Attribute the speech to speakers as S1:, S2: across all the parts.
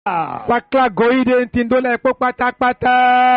S1: Sakla goide ntindole po pátápátá.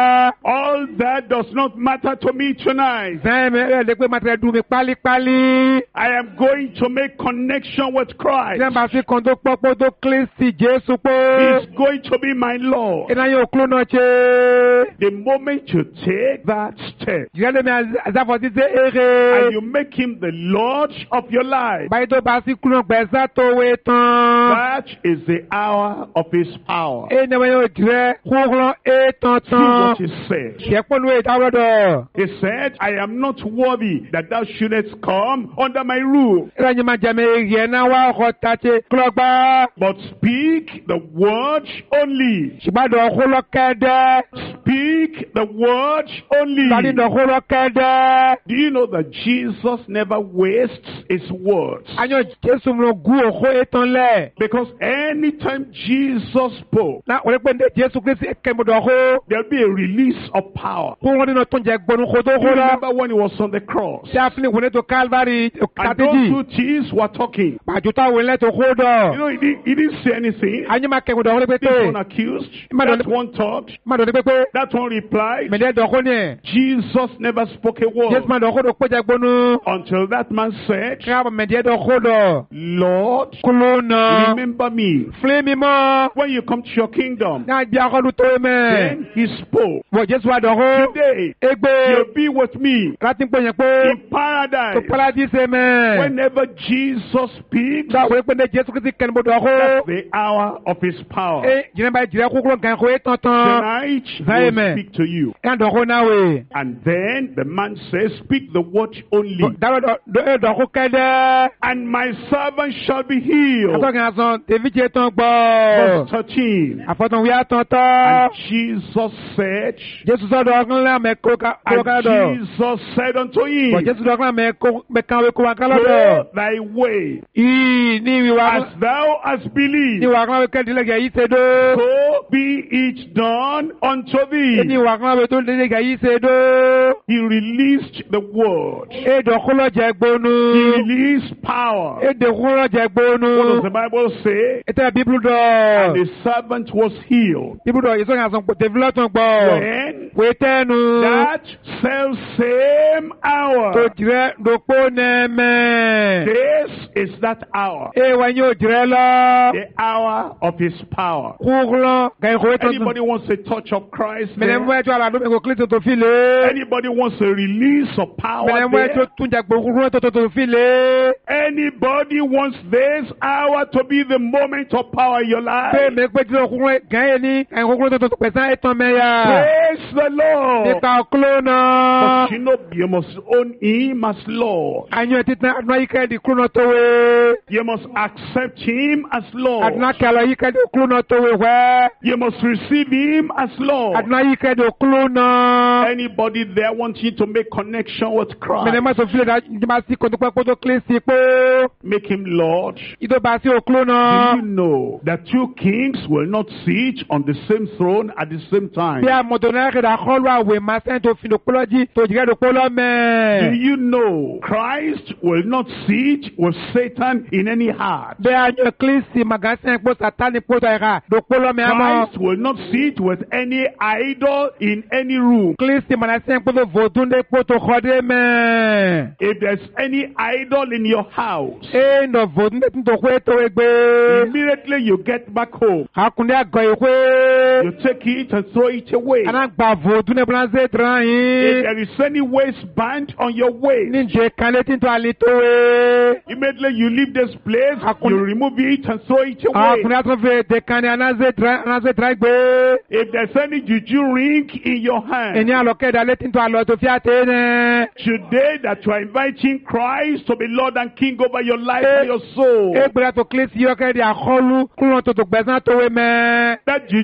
S2: All that does not matter to me tonight.
S1: Zẹ́mi lè pé màtí dùn mí pálípálí.
S2: I am going to make connection with Christ.
S1: Zẹ́mi àfi kan tó pọ́pọ́ tó Kristi Jésù pé.
S2: He's going to be my Lord.
S1: Iná yóò kúrò náà ṣe.
S2: The moment you take that step
S1: Jìrẹ́lẹ̀ mi àzáfọ̀ sí ṣe
S2: and
S1: eré.
S2: you make him the Lord of your life,
S1: Báyìí tó bá sí kúrò gbẹ̀sà tó wé tán.
S2: that is the hour of his power.
S1: Ẹ ní wọ́n yóò jìrẹ́ kúrò ètò
S2: See what
S1: tán.
S2: he said.
S1: Ṣẹ̀pọ̀lù ìdáwọ́dọ̀.
S2: He said, I am not worthy that thou shouldest come under my roof,
S1: Ìrànyìn máa jẹ̀mẹ̀ yẹn náà wá ọkọ̀ tàṣe kúlọ̀gbá.
S2: but speak the word only.
S1: Ṣùgbọ́n ọ̀húnlọ́ kẹ́dẹ́.
S2: Speak the word only.
S1: Tàbí ọ̀húnlọ́ kẹ́dẹ́.
S2: Do you know that Jesus never wastes his words?
S1: Anyọ Jésù mú gún òhó ètò lẹ̀.
S2: Because anytime Jesus spoke,
S1: Na wọ́n pè ní Jésù Kristi kẹ́mọ̀dọ̀ ọ̀hó.
S2: there'll be a release of power.
S1: Kó wọ́n nínú tó ń jẹ gbọ́nù kó tó
S2: You
S1: hó lọ.
S2: remember when he was on the cross?
S1: Ṣé àfihàn ìwé tó Calvary
S2: And those
S1: kàtẹ́jì?
S2: two thieves were talking.
S1: Pàjùtà ìwé lẹ́tọ̀ hó
S2: You
S1: dọ̀.
S2: know, he didn't say anything.
S1: Anyọ máa kẹ́mọ̀dọ̀ ọ̀hó
S2: This
S1: pépé.
S2: one accused.
S1: Madam-
S2: That one talked.
S1: Má dọ̀ ní pépé.
S2: That one replied.
S1: Mẹ̀lẹ́ dọ̀ hó ni ẹ̀.
S2: Jesus never spoke a
S1: Jésù
S2: word
S1: máa dọ̀ hó dọ̀ péjẹ gbọ́nù.
S2: until that man said,
S1: Kíláàbọ̀ mẹ̀díẹ́ dọ̀ hó dọ̀.
S2: Lord,
S1: Kúló nà.
S2: remember me
S1: Fílẹ̀ mi mọ́.
S2: when you come to your kingdom.
S1: Náà gbé akọ́lù tó mẹ́.
S2: Then he spoke.
S1: Wọ̀ Jésù wa dọ̀ hó.
S2: Today,
S1: Egbe.
S2: you'll be with me
S1: Láti ń pè yẹn pé.
S2: in paradise.
S1: Tó paradíṣe mẹ́.
S2: Whenever Jesus speaks,
S1: Dá wọ́n pè ní Jésù Kristi kẹ́mọ̀dọ̀ hó.
S2: that's the hour of his power.
S1: Ẹ jìnnà báyìí jìnnà kúkúrú nǹkan ẹ̀kọ́ ètò tán.
S2: Tonight, he
S1: Amen.
S2: will speak to you.
S1: Ẹ̀ dọ̀ hó náà wẹ̀.
S2: And then the man says, speak the word only.
S1: Dáwọ́ dọ̀ hó kẹ́dẹ́.
S2: And my servant shall be healed.
S1: Atọ́kẹ́ àsán tèmi jẹ́ tán gbọ́.
S2: Verse 13.
S1: Àfọ̀tún wíyá tán tán.
S2: And Jesus said,
S1: Jésù sọ̀dọ̀ ọ̀gbìn ńlá mẹ́ kó ká
S2: and
S1: dọ̀.
S2: Jesus said unto
S1: Bọ̀
S2: him,
S1: Jésù dọ̀ ọ̀gbìn mẹ́ kàn wé kó wá kálọ̀ dọ̀.
S2: go thy way,
S1: Ìyí ní ìwà
S2: as thou hast believed,
S1: ní ìwà kan wé kẹ́ndínlẹ́gẹ̀ yìí ṣe dó.
S2: so be it done unto
S1: Ní
S2: thee.
S1: ìwà kan wé tó lẹ́gẹ̀ yìí ṣe dó.
S2: He released the word.
S1: Èdè kúlọ̀ jẹ
S2: He
S1: gbónú.
S2: released power.
S1: Èdè kúlọ̀ jẹ
S2: What does
S1: gbónú.
S2: the Bible say?
S1: Ètò Bíbélù
S2: And
S1: dọ̀.
S2: the servant was healed.
S1: Bíbélù dọ̀ yìí sọ̀rọ̀ àsán tèmi lọ́tún gbọ́.
S2: When
S1: Wé tẹ́nu.
S2: that self same
S1: Tó
S2: hour,
S1: jìrẹ́ dòpó nẹ́ẹ̀mẹ́.
S2: this is that hour,
S1: Ewa yóò jìrẹ́ lọ.
S2: the hour of his power.
S1: Kúrúlọ́ kẹ́kọ̀ọ́ ètò
S2: Anybody wants a touch of Christ
S1: Mẹ̀lẹ́ mú
S2: there?
S1: ẹjọ́ àlàdó mi kò kílísì tó fi lé.
S2: Anybody wants a release of power
S1: Mẹ̀lẹ́ mú ẹjọ́
S2: there?
S1: tún jà gbogbo tó fi lé.
S2: Anybody wants this hour to be the moment of power in your life?
S1: Pé mi pé tí ọkùnrin gẹ́yẹ́ ní ẹ̀kọ́kùnrin tó pẹ̀sán ẹ̀tàn mẹ́yà.
S2: Praise the Lord.
S1: Nípa ọkùnrin náà.
S2: But you know, you must own him as Lord.
S1: Àyàn títàn àdúrà yìí kẹ́ẹ̀dì kúrò náà tó wé.
S2: You must accept him as Lord.
S1: Àdúrà kẹ́lọ̀ yìí kẹ́ẹ̀dì kúrò náà tó wé wẹ́.
S2: You must receive him as Lord.
S1: Àdúrà yìí kẹ́ẹ̀dì kúrò náà.
S2: Anybody there wanting to make connection with
S1: Mẹ̀lẹ́
S2: Christ,
S1: mọ́ sọ fílẹ̀ dájú sí kòtòpẹ́ kótó kílísì pé.
S2: make him Lord.
S1: Ìdó bá sí òkúrò náà.
S2: Do you know that two kings will not sit on the same throne at the same time?
S1: Bí a mọ̀tò náà kẹ́dà kọ́lù àwẹ̀ máa sẹ́ni tó fi dòpólọ́ jí tó jìgẹ́ dòpólọ́
S2: Do
S1: mẹ́.
S2: you know Christ will not sit with Satan in any heart?
S1: Bí a yọ kílísì màgásẹ́ pọ̀ sátánì pọ̀ tó ẹ̀ka dòpólọ́ mẹ́ àmọ́.
S2: Christ will not sit with any idol in any room.
S1: Kílísì màgásẹ́ pọ̀ tó vòdúndé pọ̀ tó kọ́dé mẹ́.
S2: If there's any idol in your house,
S1: Ẹ nọ vòdúndé tó kó ètò ẹgbẹ́.
S2: immediately you get back home,
S1: Àkùnrin àgọ́ ìwé.
S2: you take it and throw it away.
S1: Anágbà vòdúndé bọ́lá ṣe tẹ̀ràn
S2: If
S1: yín.
S2: there is any waistband on your waist,
S1: Níjẹ́ kan létí tó àlè tó wé.
S2: immediately you leave this place, you remove it and throw it away.
S1: Àkùnrin àtúnfẹ́ ètè kan ní anáṣẹ́ tẹ̀ràn gbé.
S2: If there's any juju ring in your hand,
S1: Ẹni àlọ́kẹ́dà létí tó àlọ́ tó fi àtẹ́ nẹ́.
S2: today that you are inviting Christ to be Lord and King over your life and your soul,
S1: Egbèrè tó kílísì yọ kẹ́dì àkọlù kúrò tó tó gbẹ̀sán tó wé mẹ́.
S2: that juju ring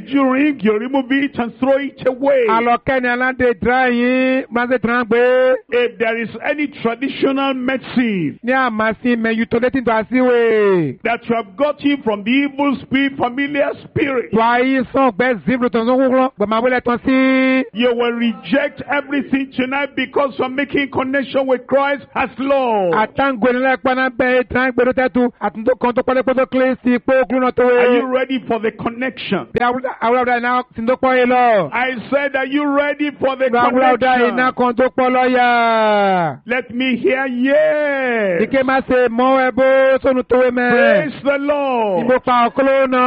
S2: drink, you remove it and throw it away.
S1: Alọ́kẹ́ni aládé dra yín, máṣe dra gbé.
S2: If there is any traditional medicine
S1: Ní àmàsí mẹ́yù tó létí tó àsíwè.
S2: that you have gotten from the evil spirit, familiar spirit,
S1: Tó ayé sàn gbẹ́ zibru tó ń sọ kúkúrọ́. Gbọ̀mọ̀ abúlé tán sí.
S2: you will reject everything tonight because you are making connection with Christ as Lord.
S1: Àtàǹgò nílẹ̀ pọ́nà bẹ́ẹ̀ tán gbèrú tẹ́tù. Àtúntò kan tó pọ́lẹ́ pọ́tò kílé sí pé ó kúrò náà tó
S2: Are you
S1: wé.
S2: ready for the connection?
S1: Bí àwùrọ̀ iná sì ń tó pọ́ yé lọ.
S2: I said, are you ready for the
S1: Àwùrọ̀ iná
S2: connection?
S1: kan tó pọ́ lọ́yà.
S2: Let me hear yes.
S1: Ike máa ṣe mọ́ ẹ bó sónú tó wé mẹ́.
S2: Praise the Lord.
S1: Ìbò pa ọ̀kúló
S2: Bow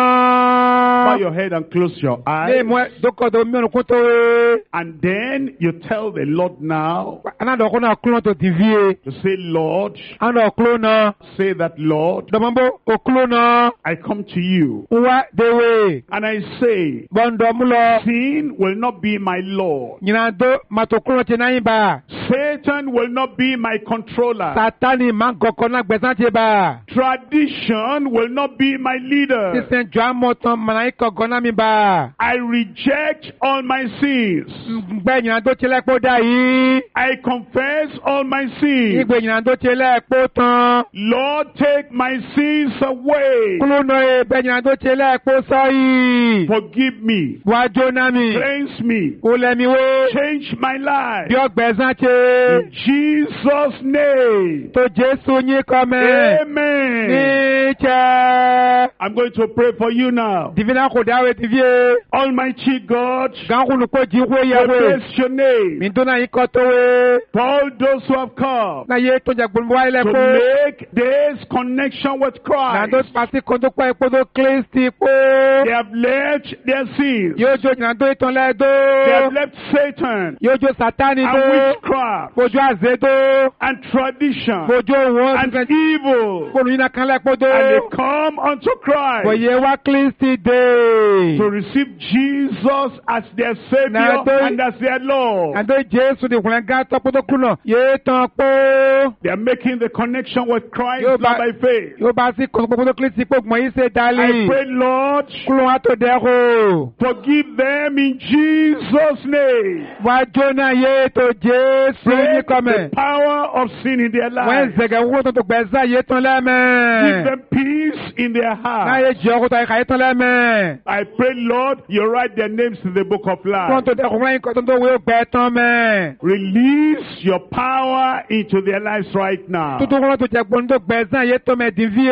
S1: náà.
S2: your head and close your
S1: Ní
S2: eyes.
S1: ìmọ̀ dókòtò mìíràn kún tó wé.
S2: And then you tell the Lord now
S1: Anádọ̀ ọkùnrin náà kúló tó dìvíye.
S2: to say, Lord,
S1: Anádọ̀ ọkùló náà.
S2: say that, Lord,
S1: Dọ̀mọ́bó òkúló náà.
S2: I come to you
S1: Wá déwé.
S2: and I say,
S1: Bọ́ndọ̀ mú lọ.
S2: sin will not be my Lord.
S1: Nyìnàdó màtò kúló ti náà yín bá.
S2: Satan will not be my controller.
S1: Sátánì máa ń gọkọ náà gbẹ̀sán ti bá.
S2: Tradition will not be my leader.
S1: Sísẹ̀ jọ àmọ́ tán màá ikọ̀ gọ́nà mi bá.
S2: I reject all my sins.
S1: Gbẹ̀ nyìnàdó ti lẹ́kpó dá yìí.
S2: I confess all my sins.
S1: Ìgbè nyìnàdó ti lẹ́kpó tán.
S2: Lord, take my sins away.
S1: Kúló náà yẹ bẹ̀ nyìnàdó ti lẹ́kpó sọ́yì.
S2: Forgive me.
S1: Wá jóná mi.
S2: Cleanse me.
S1: Kó lẹ́mi wó.
S2: Change my life.
S1: Bí ọgbẹ̀sán ti.
S2: In Jesus' name.
S1: Tó Jésù yín kọ́ mẹ́.
S2: Amen.
S1: Ní jẹ́.
S2: I'm going to pray for you now.
S1: Dìvínà kò dáwé dìvíye.
S2: Almighty God,
S1: Gàkúlù kò jí wó
S2: we
S1: yẹwé.
S2: bless your name.
S1: Mi dúnà yín kọ́ tó wé.
S2: For all those who have come
S1: Na ye tó jẹ gbogbo wáyé
S2: to
S1: lẹ́kọ́.
S2: make this connection with
S1: Nàdó
S2: Christ.
S1: pàṣẹ kótó pọ̀ ìkótó Kristi pé.
S2: They have left their sins.
S1: Yóò jó ìrìnàdó ìtàn
S2: They have
S1: lẹ́dó.
S2: left Satan
S1: Yóò jó Sátánì
S2: and
S1: dó.
S2: witchcraft
S1: Fojú àzédó.
S2: and tradition
S1: Fojú òun
S2: and
S1: ọ̀sìn.
S2: evil.
S1: Fóònù yín náà kan lẹ́kọ́ dó.
S2: And they come unto Christ
S1: Wòye wá Kristi dé.
S2: to receive Jesus as their Savior
S1: Now,
S2: and as their Lord.
S1: Àdó Jésù di ìkùnlẹ̀ gá tọ́ kótó kùnà. Yé tán pé.
S2: They are making the connection with Christ
S1: Yo,
S2: not
S1: ba-
S2: by faith.
S1: Yóò bá sí kótó Kristi pé gbọ̀n yín ṣe
S2: I
S1: dálé.
S2: pray, Lord,
S1: Kúlò wá tó dẹ́kọ̀.
S2: forgive them in Jesus' name.
S1: Wá jóná yé tó Jésù yín
S2: Break
S1: kọ́ mẹ́.
S2: the power of sin in their
S1: Wọ́n
S2: lives.
S1: zẹ̀gẹ̀ wúwo tó tó gbẹ̀sà yé tán
S2: Give
S1: lẹ́mẹ̀.
S2: them peace in their
S1: Náà
S2: heart.
S1: yé jẹ́ ọkọ̀ tó yẹ ká yé tán lẹ́mẹ̀.
S2: I pray, Lord, you write their names in the book of
S1: Kúrò
S2: life.
S1: tó dẹ́kun wọ́n yín kọ́ tó tó wé gbẹ tán mẹ́.
S2: Release your power into their lives right now.
S1: Tútù kúrò tó jẹ́ gbọ́n tó gbẹ̀sà yé tán mẹ́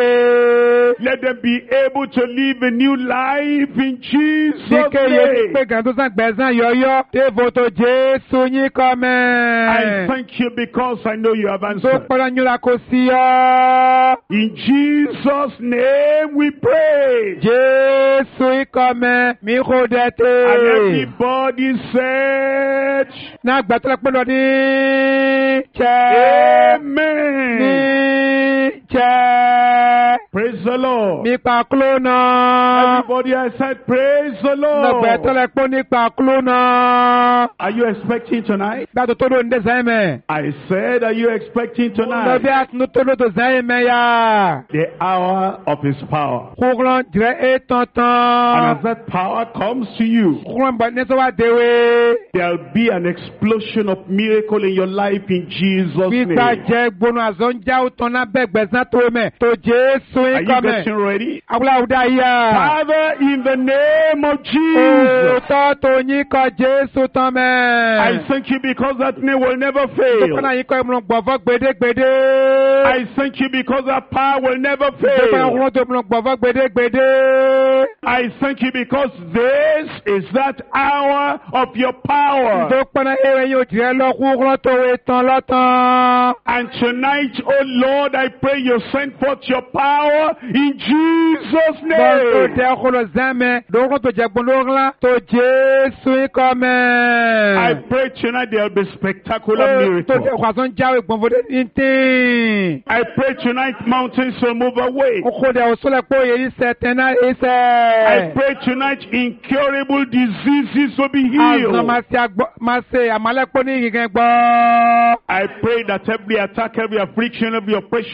S1: dìvíye.
S2: Let them be able to live a new life in Jesus'
S1: Síkè yé ní pé
S2: name.
S1: gàn tó sàn gbẹ̀sà yọ̀yọ́. Téèfò tó Jésù yín kọ́
S2: I
S1: mẹ́.
S2: thank you because I know you have
S1: Tó
S2: answered.
S1: pọ́nlá nyúra kò sí ọ́.
S2: In Jesus' name we pray.
S1: Jésù yín kọ́ mẹ́. Mi kò dẹ̀
S2: And
S1: tè.
S2: everybody said,
S1: Náà gbàtọ́lá pẹ́lú ní jẹ́.
S2: Amen.
S1: Ní jẹ́.
S2: Praise the Lord.
S1: Nípa kúló náà.
S2: Everybody, I said, praise the Lord.
S1: Gbàtọ́lá pẹ́ nípa kúló náà.
S2: Are you expecting tonight?
S1: Gbàtọ́ tó ló ń dé sẹ́yìn mẹ́.
S2: I said, are you expecting
S1: Lọ́bí
S2: tonight?
S1: àtúntò tó ló tó sẹ́yìn mẹ́ yá.
S2: The hour of His power.
S1: Kúrọ̀ jẹ́
S2: And
S1: tán.
S2: as that power comes to you,
S1: Kúrọ̀ bọ̀ ní sọ́wọ́ déwé.
S2: there'll be an explosion of miracle in your life in Jesus'
S1: Gbígbà
S2: name.
S1: jẹ́ gbónú àzọ́njá òtán náà bẹ́ẹ̀ gbẹ̀sán tó mẹ́. Tó Jésù
S2: Are
S1: yín
S2: you
S1: kọ́ mẹ́.
S2: getting ready?
S1: Awúláwúdá yá.
S2: Father, in the name of Jesus,
S1: Òótọ́ tó yín kọ́ Jésù tán mẹ́.
S2: I thank you because that name will never
S1: Tó
S2: fail.
S1: kọ́nà yín kọ́ ìmúlò gbọ̀fọ́ gbèdégbèdé.
S2: I thank you because that power will never
S1: Tó kọ́nà
S2: fail.
S1: ìmúlò tó ìmúlò gbọ̀fọ́ gbèdégbèdé.
S2: I thank you because this is that hour of your power.
S1: Tó kọ́nà èrè yóò jẹ́ lọ́kùnrin tó wé tán lọ́tàn.
S2: And tonight, oh Lord, I pray you send forth your power in Jesus'
S1: Bọ́n tó
S2: name.
S1: jẹ́ kúrò zẹ́mẹ̀. Lókùn tó jẹ́ gbọ́ndóńlá tó Jésù yín kọ́
S2: I
S1: mẹ́.
S2: pray tonight there will be spectacular
S1: Tó jẹ́
S2: miracles.
S1: kwàsán jáwé gbọ̀nfọ́dé ní tí.
S2: I pray tonight mountains will move away.
S1: Kókó dẹ̀ òṣèlè pé òye yìí sẹ̀ tẹ́ná
S2: I
S1: ìṣẹ̀.
S2: pray tonight incurable diseases will be
S1: Àzàn
S2: healed.
S1: máa ṣe àmàlẹ́pọ̀ ní ìyìnkẹ́ gbọ́.
S2: I pray that every attack, every affliction, every oppression of the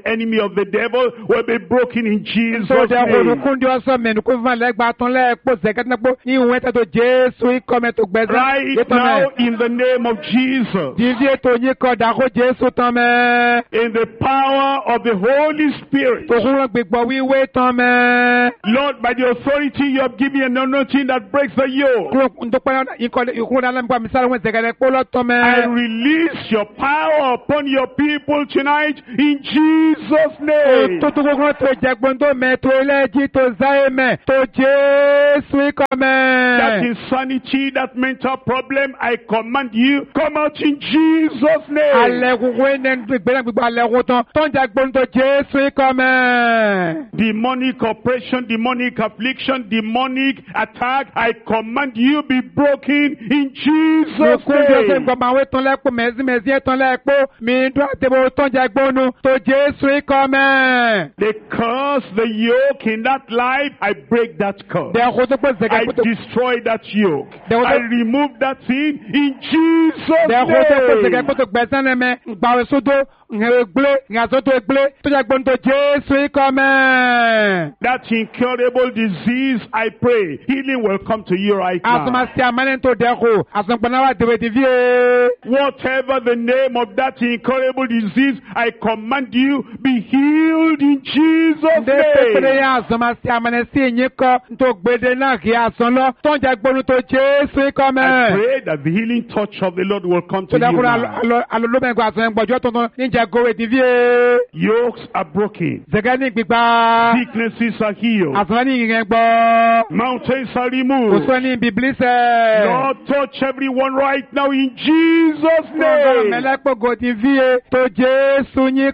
S2: enemy of the devil will be broken in Jesus'
S1: So de
S2: name.
S1: kundi oso me ku van le gba ton le po se ket na po ni won te to Jesu ikome to gbeze.
S2: Right now, in the name of Jesus,
S1: Divie to yin ko da ko Jesu tan me.
S2: in the power of the Holy Spirit,
S1: To kun gbegbo wiwe tan me.
S2: Lord, by the authority you have given me, an anointing that breaks the yoke,
S1: Kuro ndo pa ikun da lam pa misal won se ket ko lo tan me.
S2: I release your power upon your people tonight in Jesus' name.
S1: To ko to jagbondo me to eleji to zae me to Jesu ikome.
S2: That insanity, that mental problem, I command you, come out in Jesus' name.
S1: Alẹ́kùnkùn ẹni gbẹ̀gbẹ̀rẹ̀ gbogbo alẹ́kùn tán tó ń jagbóhùn tó Jésù ikọ̀mẹ́.
S2: Demonic oppression, demonic affliction, demonic attack, I command you be broken in Jesus'
S1: Lùkún bí o ṣe ń
S2: name.
S1: gbọ́ máa wé tán lẹ́pọ̀ mẹ́sí ẹ̀ tán lẹ́pọ̀ mi dún àtẹ̀bọ̀ tó ń jagbóhùn tó Jésù ikọ̀mẹ́.
S2: The curse, the yoke in that life, I break that curse.
S1: Dẹ̀kun tó pè
S2: I
S1: sẹ̀kẹ̀ tó
S2: destroy that yoke.
S1: There was
S2: I
S1: a-
S2: remove that sin in Jesus'
S1: dẹ̀kun tó pè sẹ̀kẹ̀
S2: name.
S1: tó gbẹ̀sán lẹ́mẹ̀ gbàwé sódò ìyàsótó ẹgbẹ́ tó jagbóhùn tó Jésù ikọ̀mẹ́.
S2: That incurable disease, I pray, healing will come to you right now.
S1: Asọmọsí àmàlẹ́ tó dẹ̀kun àsọ̀npọ̀náwá dèwé ti fíye.
S2: Whatever the name of that incurable disease, I command you, be healed in Jesus'
S1: Ndé pépéré
S2: name.
S1: yẹn àsọmọsí àmàlẹ́ sí ìyín kọ́ tó gbèdé náà kí àsán lọ tó ń jagbóhùn tó Jésù
S2: I
S1: ikọ̀mẹ́.
S2: pray that the healing touch of the Lord will come to
S1: Tó
S2: you
S1: dẹ́kun
S2: now.
S1: alolómẹ́gbà àsán gbọ́jọ́ tuntun níjà gòwé ti fíye.
S2: Yokes are broken.
S1: Zẹ̀gẹ́ ní gbígbá.
S2: Sicknesses are healed.
S1: Àsán ní ìyẹn gbọ́.
S2: Mountains are
S1: Kò
S2: removed.
S1: sọ ní bìbílí sẹ́.
S2: Lord, touch everyone right now in Jesus'
S1: Ọ̀gá
S2: name.
S1: mẹ́lẹ́pọ̀gò ti fíye tó Jésù yín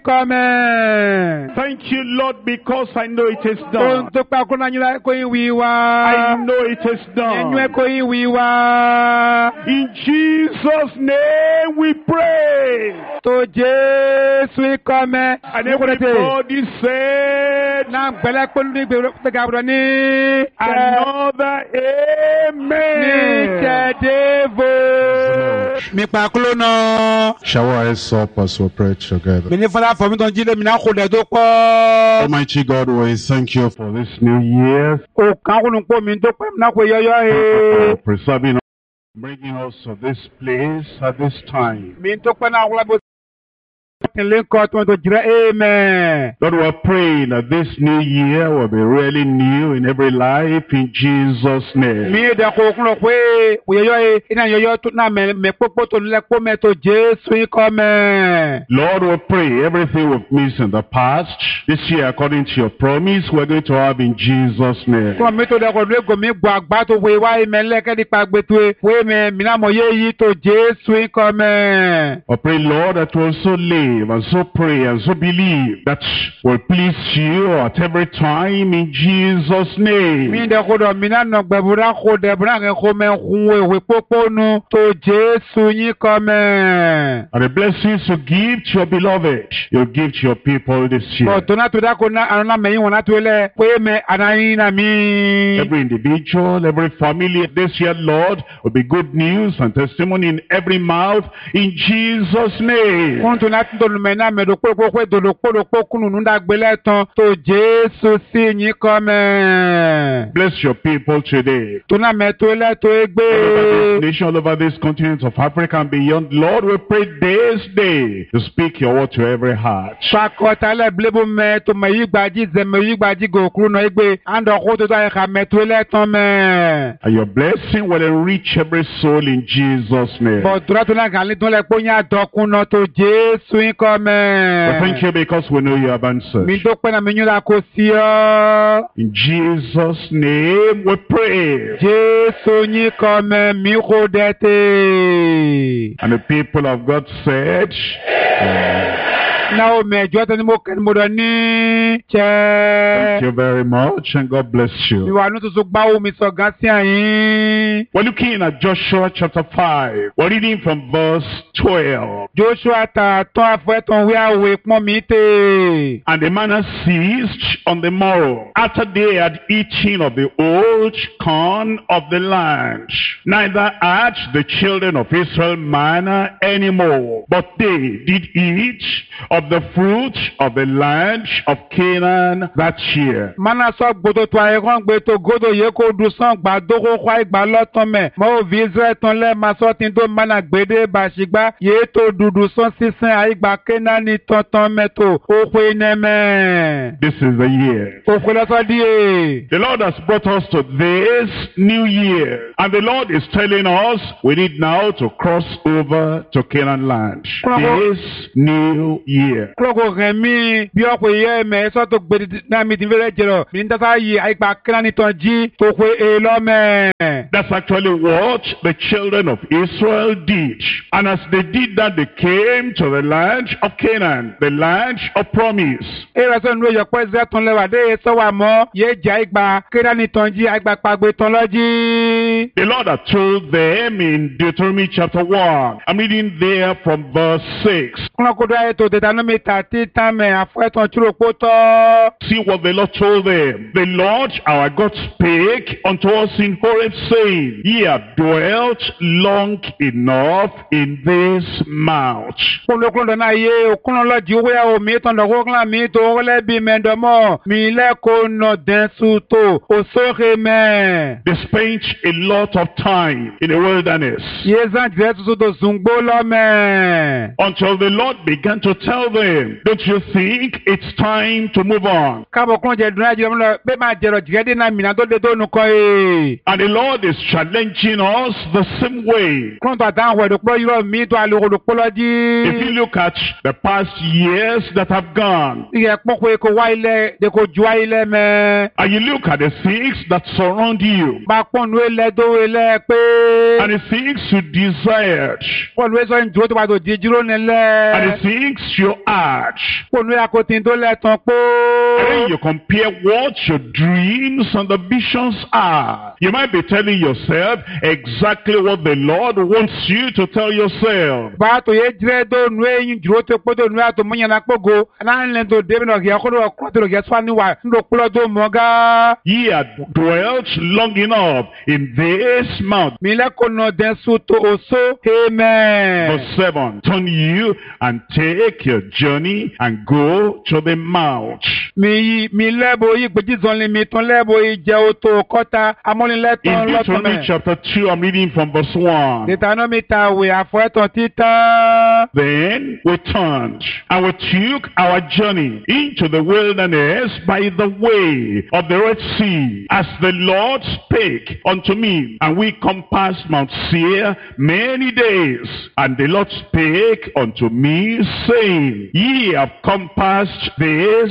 S1: kọ́mẹ́.
S2: Thank you, Lord, because I know it is
S1: Tó
S2: done.
S1: tó pa kó náà yín kó yín wí
S2: I
S1: wá.
S2: know it is
S1: Ẹnu ẹ
S2: done.
S1: kó yín wí wá.
S2: In Jesus' name we pray.
S1: Tó Jésù yín kọ́mẹ́.
S2: And
S1: Ní kò tètè.
S2: everybody said,
S1: Náà gbẹ́lẹ́ pẹ̀lú ní gbẹ̀gbẹ̀ ní.
S2: another
S1: Ní
S2: amen.
S1: tẹ̀dévo. Mi pa kúló náà.
S3: Shall we rise up as we pray together?
S1: Mi ní fọlá fọmí tó ń jí lé mi náà kó lẹ̀ tó pọ̀.
S3: Almighty God, we thank you for this new year,
S1: O kàn kúnnù pọ̀ mi tó pẹ́ mi náà kó yọyọ
S3: for
S1: ẹ̀.
S3: preserving us, bringing us to this place at this time.
S1: Mi tó pẹ́ náà wọlé bó. Kìnlẹ̀ kọ́ tó ń tó jìrẹ́ amen.
S3: Lord, we're praying that this new year will be really new in every life in Jesus' name.
S1: Mi dẹ̀ kó kúnnù pé òyọyọ ẹ̀ iná yọyọ tó náà mẹ́ pópó tó nílẹ̀ pọ́ mẹ́ tó Jésù yín kọ́ mẹ́.
S3: Lord, we pray everything we've missed in the past, this year, according to your promise, we're going to have in Jesus' name.
S1: Kúrò mi tó dẹ̀ kó lóko mi gbọ́ àgbá tó wé wá ìmẹ̀ lẹ́kẹ́ nípa gbẹ̀tọ̀ ẹ̀ wé mẹ́ mi náà mọ̀ yé yí tó Jésù yín kọ́ mẹ́.
S3: I pray, Lord, that we'll so live and so pray and so believe that will please you at every time in Jesus'
S1: Mi
S3: name.
S1: dẹ̀ kó dọ̀ mi náà nọ gbẹ̀bùrà kó dẹ̀ bùrà kẹ́ kó mẹ́ hun ìwé pópó nu tó Jésù yín kọ́ mẹ́.
S3: And the blessings you give to your beloved, you give to your people this year.
S1: Bọ̀dọ̀ náà tó dá kó ná àrùn náà mẹ́yìn wọn náà tó lẹ̀ pé mẹ́ àdáyìn náà mi.
S3: Every individual, every family this year, Lord, will be good news and testimony in every mouth in Jesus' name.
S1: Kún tó náà tó lùmẹ̀ náà mẹ́dọ̀ pé dòdòpó kúnnù nùdá gbélé tán tó Jésù sí yín kọ́ mẹ́.
S3: Bless your people today.
S1: Tó náà mẹ́ tó lẹ́ tó é gbé.
S3: All over this nation, all over this continent of Africa and beyond, Lord, we pray this day to speak your word to every heart.
S1: Sakọta lẹ bilebu mẹ tó mẹ yí gbají zẹmẹ yí gbají gòkúrú náà gbé àndọ̀ kó tó táyà ká mẹ tó lẹ tán mẹ.
S3: And your blessing will enrich every soul in Jesus' name.
S1: Bọ̀ dúró tó náà kàn lé tó lẹ kó yín àdọ́kùn náà tó Jésù yín kọ́
S3: We thank
S1: mẹ.
S3: you because we know you have answered.
S1: Mi tó pẹ́ náà mi yún la kó sí ọ́.
S3: In Jesus' name we pray.
S1: Jésù yín kọ́ mẹ mi kó dẹ́ tè.
S3: And the people of God said,
S1: Náà mẹ jọ́ tẹ́ ni mo kẹ́ ni mo dọ̀ ní
S3: thank
S1: jẹ́.
S3: you very much and God bless
S1: Mi
S3: you.
S1: wà ní tuntun gbáwo mi sọ gán sí àyín.
S3: We're looking at Joshua chapter 5. We're reading from verse 12.
S1: Joshua ta tán afẹ́tàn wí àwẹ̀ pọ́n mi tè.
S3: And the manna ceased on the morrow, after they had eaten of the old corn of the land. Neither had the children of Israel manna any more, but they did eat of the fruit of the land of Canaan that year.
S1: Mana sọ gbọdọ̀ tó àìrán gbé tó gbọdọ̀ yẹ kó dùn sàn gbà dókó kwá ìgbà lọ́tàn mẹ́. Mọ òbí Israẹl tán lẹ́ máa sọ tí tó mana gbèdé bàṣìgbà yẹ tó dùdù sàn sísìn àìgbà Kénáánì tọ̀tàn mẹ́tò òkú iná mẹ́.
S3: This is the year.
S1: Òkú lọ́sọ̀ díẹ̀.
S3: The Lord has brought us to this new year. And the Lord is telling us we need now to cross over to Canaan land. This new year.
S1: Kúròkò rẹ̀ mí bí ọ̀pọ̀ ìyẹ́ mẹ́ sọ́ tó gbèdé náà mi ti fẹ́rẹ̀ jẹ̀rọ̀. Mi ń tẹ́sà yìí àìgbà Kénáánì tán jí tó pé èlọ́mẹ́.
S3: That's actually what the children of Israel did. And as they did that, they came to the land of Canaan, the land of promise.
S1: Èrò sọ nínú ìyọ̀pọ̀ Israẹl tán lẹ́wà dé sọ́wọ́ àmọ́ yé jẹ́ àìgbà Kénáánì tán jí àìgbà pàgbé tán lọ́jí.
S3: The Lord had told them in Deuteronomy chapter 1. I'm reading there from verse 6.
S1: Kúnlọ́kúndọ́ ayé tó Deuteronomy 30 tàmẹ̀ àfẹ́tàn túròpó tọ́.
S3: See what the Lord told them. The Lord our God spake unto us in Horeb, saying, Ye have dwelt long enough in this mount.
S1: Kúnlọ́kúndọ́ náà yé òkúnlọ́lọ́jì owó yà omi tán lọ́kọ́kúnlá mi tó ọlẹ́bí mẹ́ndọ́mọ́ mi lẹ́kọ̀ọ́ nà dẹ́sù tó òṣèré mẹ́.
S3: They spent a lot of time in the wilderness.
S1: Yézan jẹ́ tuntun tó zùngbó lọ́mẹ́.
S3: Until the Lord began to tell them, don't you think it's time to move on?
S1: Káàbọ̀ kúnlọ́ jẹ́ dùnà jẹ́ lọ́mọ́ bẹ́ẹ̀ máa jẹ̀rọ̀ jìgẹ́dẹ́ náà mìíràn tó dé tó nù kọ́ ẹ̀.
S3: And the Lord is challenging us the same way.
S1: Kúnlọ́ tó àtàwọn ẹ̀dùnkúlọ́ yìí mi tó àlùkò lọ́jí.
S3: If you look at the past years that have gone,
S1: Ìyẹn pọ́nkó kò wá ilẹ̀ de kò ju ilẹ̀ mẹ́.
S3: and you look at the things that surround you,
S1: Bá pọ́nù ilẹ̀ tó ilẹ̀ pé.
S3: and the things you desired,
S1: Pọ́nù ilẹ̀ sọ ìdúró tó bá tó di dúró
S3: and the
S1: nílẹ̀.
S3: things you had,
S1: Pọ́nù ilẹ̀ kò tí ń tó lẹ̀ tán pé.
S3: and then you compare what your dreams and the visions are. You might be telling yourself exactly what the Lord wants you to tell yourself.
S1: Bá tó yé jírẹ́ tó nu eyín dúró tó pé tó nu àtò múnyànà kpógo. Aláǹlẹ̀ tó débi náà kìí ọkọ̀ ọkọ̀ tó kìí sọ́ni wà ńlò kúlọ̀ tó mọ̀ gá.
S3: Ye had dwelt long enough in this mount.
S1: Mi lẹ́kọ̀ọ́ nà dẹ́sù tó oṣó. Amen.
S3: Verse 7. Turn you and take your journey and go to the mount.
S1: Mi lẹ́bọ̀ yìí gbèjì zọ́nlé mi tán lẹ́bọ̀ yìí jẹ́ o tó kọ́ta amúnilẹ́tàn
S3: In Deuteronomy
S1: lọ́tọ̀mẹ́.
S3: chapter 2, I'm reading from verse 1.
S1: Deuteronomy tàwé àfọ̀ẹ́tàn títàn.
S3: Then we turned and we took our journey into the wilderness by the way of the Red Sea, as the Lord spake unto me. And we compassed Mount Seir many days. And the Lord spake unto me, saying, Ye have compassed this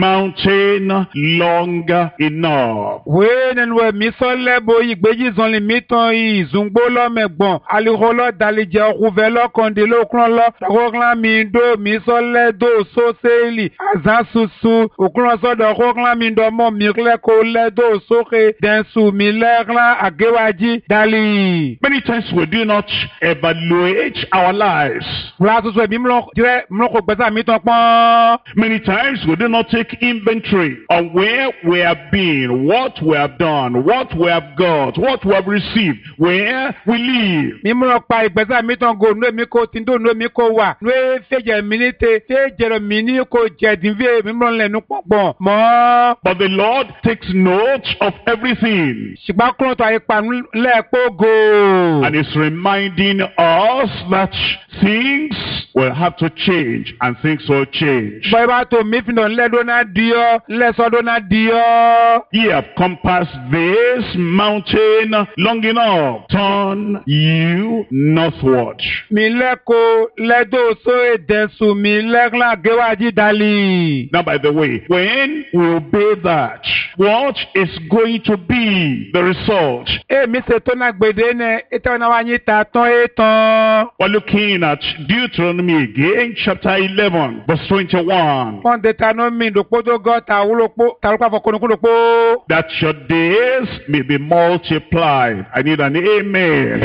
S3: mountain long enough.
S1: Wéènì wẹ̀ mí sọ lẹ́bọ̀ yìí gbèjì zọ́nlé mi tán yìí zùngbó lọ́mẹ̀gbọ̀n. Alihọ́lọ́ dalíjẹ́ ọkùnfẹ́ lọ́kàndé lókùnrin lọ. Dọ̀kọ́kùnrin mi dó mi sọ lẹ́dọ̀ sósèlì. Àzán susu. Òkùnrin sọ̀dọ̀ ọkùnrin mi dọ̀mọ́ mi lẹ́kọ̀ọ́ lẹ́dọ̀ sókè. Dẹ̀nsù mi lẹ́kùnrin àgéwájí dalí.
S3: Many times we do not evaluate our lives.
S1: Wúlá tuntun ẹ̀mí mìíràn gbẹ́sà mi tán pọ́n.
S3: Many times we do not take inventory on where we have been, what we have done, what we have got, what we have received, where we live.
S1: Mi múlò pa ìgbésẹ̀ mi tán go nú èmi kò tí ń dó nú èmi kò wà nú fẹ́jẹ̀ mi ní te fẹ́jẹ̀rọ mi ní kò jẹ̀dín fẹ́ mi múlò lẹ́nu pọ̀gbọ̀n mọ́.
S3: But the Lord takes note of everything.
S1: Ṣùgbọ́n kúrò tó àyè pa lẹ́ẹ̀pọ̀ go.
S3: And it's reminding us that things will have to change and things will change.
S1: Bọ́ ibà tó mi fi nà lẹ́dọ̀ náà di ọ́ lẹ́sọ̀dọ̀ náà di ọ́.
S3: Ye have compassed this mountain long enough. Turn you northward.
S1: Mi lẹ́kọ̀ọ́ lẹ́dọ̀ só èdèsù mi lẹ́kọ̀ọ́ àgéwájí dalí.
S3: Now, by the way, when we obey that, what is going to be the result?
S1: Èmi ṣètò náà gbèdé ní ètò náà wá yín ta tán ètàn.
S3: We're looking at Deuteronomy again, chapter 11, verse 21.
S1: Wọ́n Deuteronomy dòkpódó gọ́ta wúlòpó tàlùkọ́ àfọkùnrin
S3: That your days may be multiplied. I need an amen.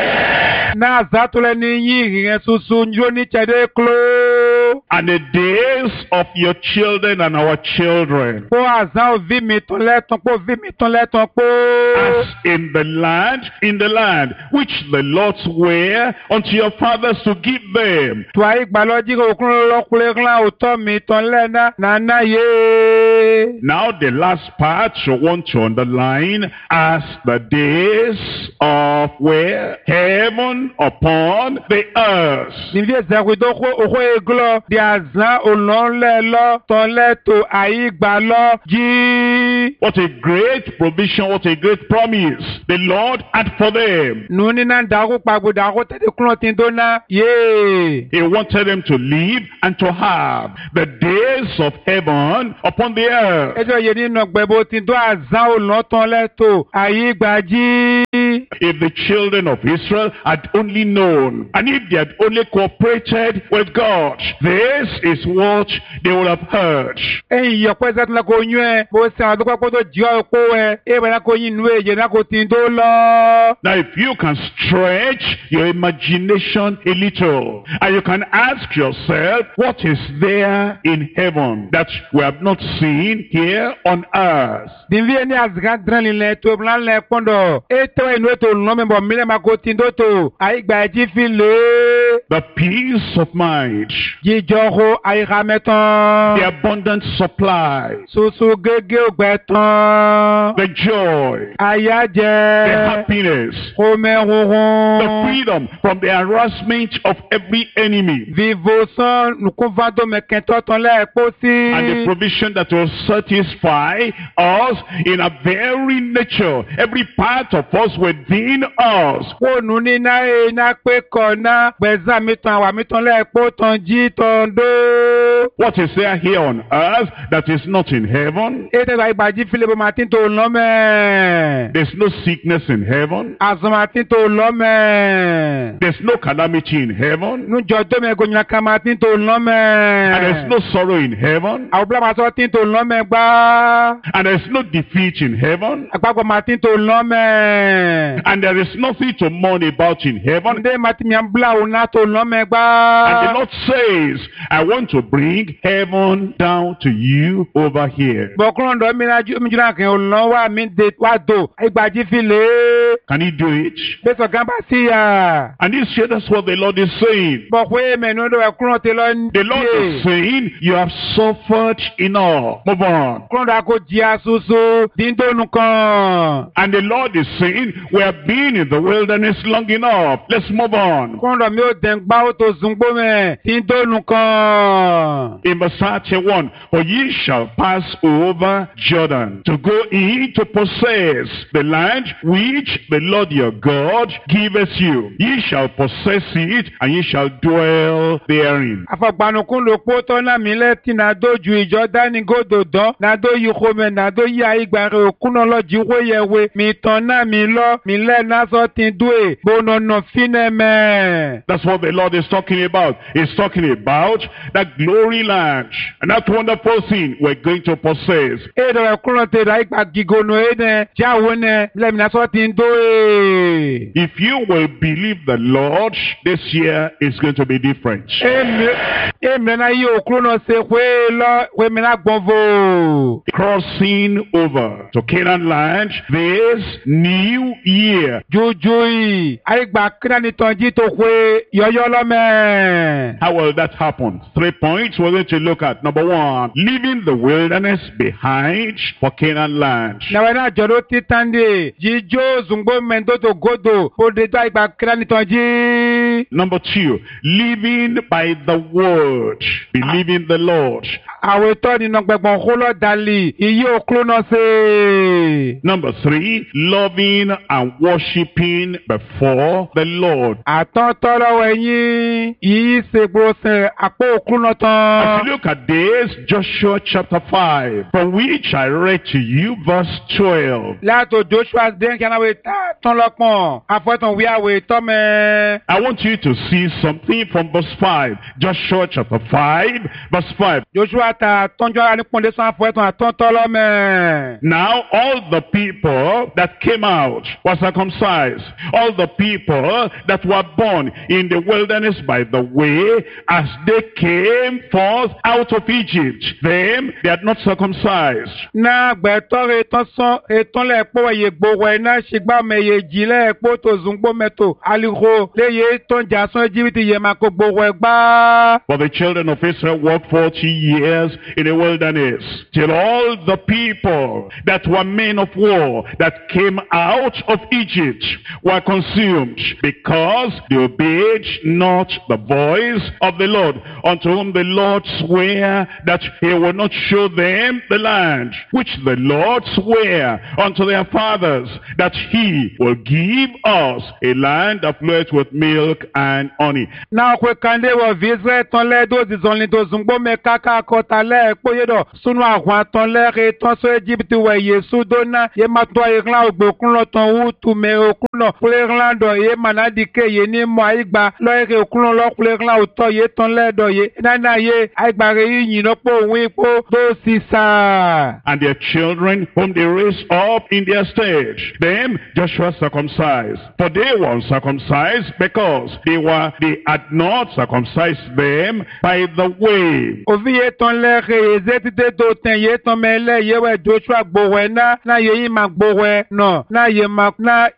S1: Na zatule ni yìnyín susu njó ní chede klo.
S3: And the days of your children and our children.
S1: Po azan vi mi tún lẹ́tàn po vi mi tún lẹ́tàn po.
S3: As a in the land which the Lord sware unto your fathers to give them.
S1: Twa igbaloji ko kun lo kule klan oto mi ton lena nana ye.
S3: Now the last part you want to underline as the days of where? Heaven upon the earth.
S1: Ni vie zakwido ko oko eglo di azan olon le lo ton le to aigbalo ji.
S3: What a great provision, what a great promise the Lord had for them.
S1: Nuni na dago pagbo dago tete kun tin do na ye.
S3: He wanted them to live and to have the days of heaven upon the earth.
S1: Ejo ye ni no gbebo tin do azan olon ton le to aigbaji.
S3: If the children of Israel had only known, and if they had only cooperated with God, this is what they would have heard.
S1: Eyin yopo ezat la ko yun bo se an do ko to ji opo e ba na ko yin nu eje na ko tin do lo.
S3: Now if you can stretch your imagination a little, and you can ask yourself, what is there in heaven that we have not seen here on earth?
S1: Din vie ni azgan dran le to plan le pondo. E to enu to no me bo mile ma ko tin do to aigbaji fi le.
S3: The peace of mind,
S1: Ji joho ai rameton.
S3: the abundant supply,
S1: Susu gege ogbeton.
S3: the joy, the
S1: Ayaje.
S3: happiness,
S1: Kome
S3: the
S1: ronron.
S3: freedom from the harassment of every enemy,
S1: Vivo son nous convado me kento ton le epo
S3: and the
S1: si.
S3: provision that will satisfy us in a very nature, every part of us within us.
S1: Ko nu ni na e na pe ko na gbeza mi ton wa mi ton le epo ton ji ton do.
S3: What is there here on earth that is not in heaven?
S1: E te ba igbaji file bo matin to lo me.
S3: There's no sickness in heaven.
S1: Azon matin to lo me.
S3: There's no calamity in heaven.
S1: Nu jodo me go nyina ka matin to lo me.
S3: And there's no sorrow in heaven.
S1: Awubla ma so tin to lo me gba.
S3: And there's no defeat in heaven.
S1: Agbagbo matin to lo me.
S3: And there is nothing to mourn about in heaven.
S1: Nde matin mi ambla o na to lo me
S3: And the
S1: gba.
S3: Lord says, I want to bring heaven down to you over here.
S1: Bokron do mi na ju mi jura kan o lo wa mi de wa do. Igbaji file.
S3: Can he do it?
S1: Beso gamba si ya.
S3: And this year, that's what the Lord is saying.
S1: Bokwe me no do e kron te lo
S3: The Lord is saying, you have suffered enough. Move on.
S1: Kron da ko ji asusu din do nu kan.
S3: And the Lord is saying, we have been in the wilderness long enough. Let's move on.
S1: Kron do mi o den gba o to zungbo me din do nu kan.
S3: In verse 31, for ye shall pass over Jordan to go in to possess the land which the Lord your God giveth you. Ye shall possess it, and ye shall dwell therein.
S1: Afagbanukun lo po to na mi leti na do ju ijo dani godo don na do yi kome na do yi aigbare okun lo ji wo yewe mi ton na mi lo mi le na so tin due bono no fine me.
S3: That's what the Lord is talking about. He's talking about that glory land and that wonderful thing we're going to possess.
S1: E do e kun te da igba gigono e ne jawo ne le mi na so tin do e.
S3: If you will believe the Lord, this year is going to be different.
S1: Eme na yi okun no se we lo we mi na gbonvo.
S3: Crossing over to Canaan land this new year.
S1: Jujui aigba kina ni tonji to we yoyo lo me.
S3: How will that happen? 3 points we're going to look at. Number 1, leaving the wilderness behind for Canaan land.
S1: Na wena joro titande jijo zungbo mendo to godo o de ta igba kina ni tonji.
S3: Number 2, living by the word, believing the Lord.
S1: Awe to ni no gbegbon ko lo dali iye oklo no se.
S3: Number 3, loving and worshiping before the Lord.
S1: Aton to lo yin yi se bro se apo oklo no
S3: As
S1: tan.
S3: you look at this, Joshua chapter 5, from which I read to you verse 12.
S1: Lato Joshua den kana we ta ton lopon. Afoton wi awe to me.
S3: I want you to see something from verse 5. Joshua chapter 5, verse 5.
S1: Joshua ta tọ́njọ́ ara ní pọ́ndé sọ àfọ̀ ẹ̀tàn àtọ́ntọ́ lọ́mẹ̀.
S3: Now all the people that came out were circumcised. All the people that were born in the wilderness by the way, as they came forth out of Egypt, them they had not circumcised.
S1: Na gbẹ̀tọ́ ètò lẹ́ẹ̀pọ̀ ẹ̀yẹ gbowó ẹ̀ náà ṣìgbà mẹ́yẹ jì lẹ́ẹ̀pọ̀ tó zùngbó mẹ́tò àlìkò léyè tó ń jà sún Íjíbítì yẹ máa kó gbowó ẹ̀ gbá.
S3: But the children of Israel walked 40 years in the wilderness, till all the people that were men of war that came out of Egypt were consumed, because they obeyed not the voice of the Lord, unto whom the Lord sware that he would not show them the land, which the Lord sware unto their fathers, that he will give us a land that floweth with milk and honey.
S1: Now kwe kande wa vizre ton le do zizonli do zungbo me kaka kota le ekpo yedo sunu ahwa ton le re ton so Egypt we Yesu dona ye matwa irlan ogbe okun lo ton wu tu me okun lo kule irlan do ye manadike ye ni mo aigba lo ere okun lo kule irlan oto ye ton le do ye nana ye aigba re yin no po ohun ipo do sisa.
S3: And their children whom they raised up in their stead, them Joshua circumcised, for they were uncircumcised because they had not circumcised them by the way.
S1: Ovi ye ton le re ezeti de do ten ye ton me le ye we Joshua gbowe na ye yin ma gbowe no na ye ma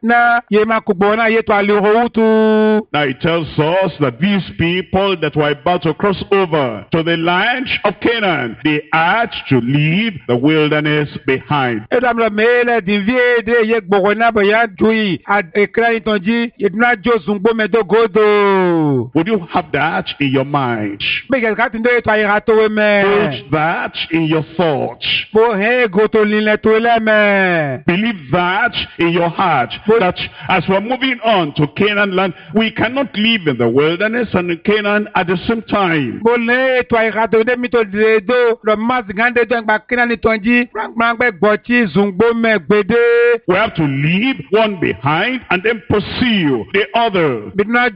S1: kugbo na ye to aliho utu.
S3: Now it tells us that these people that were about to cross over to the land of Canaan, they had to leave the wilderness behind.
S1: Edam mele di vie de ye gbowe na ba ya dui ad ekra itonji idna jo zungbo me do godo.
S3: Would you have that in your mind?
S1: Put that
S3: in your thoughts.
S1: Believe
S3: that in your heart. That as we're moving on to Canaan land, we cannot live in the wilderness and in Canaan at the same time. We have to leave one behind and then pursue the other.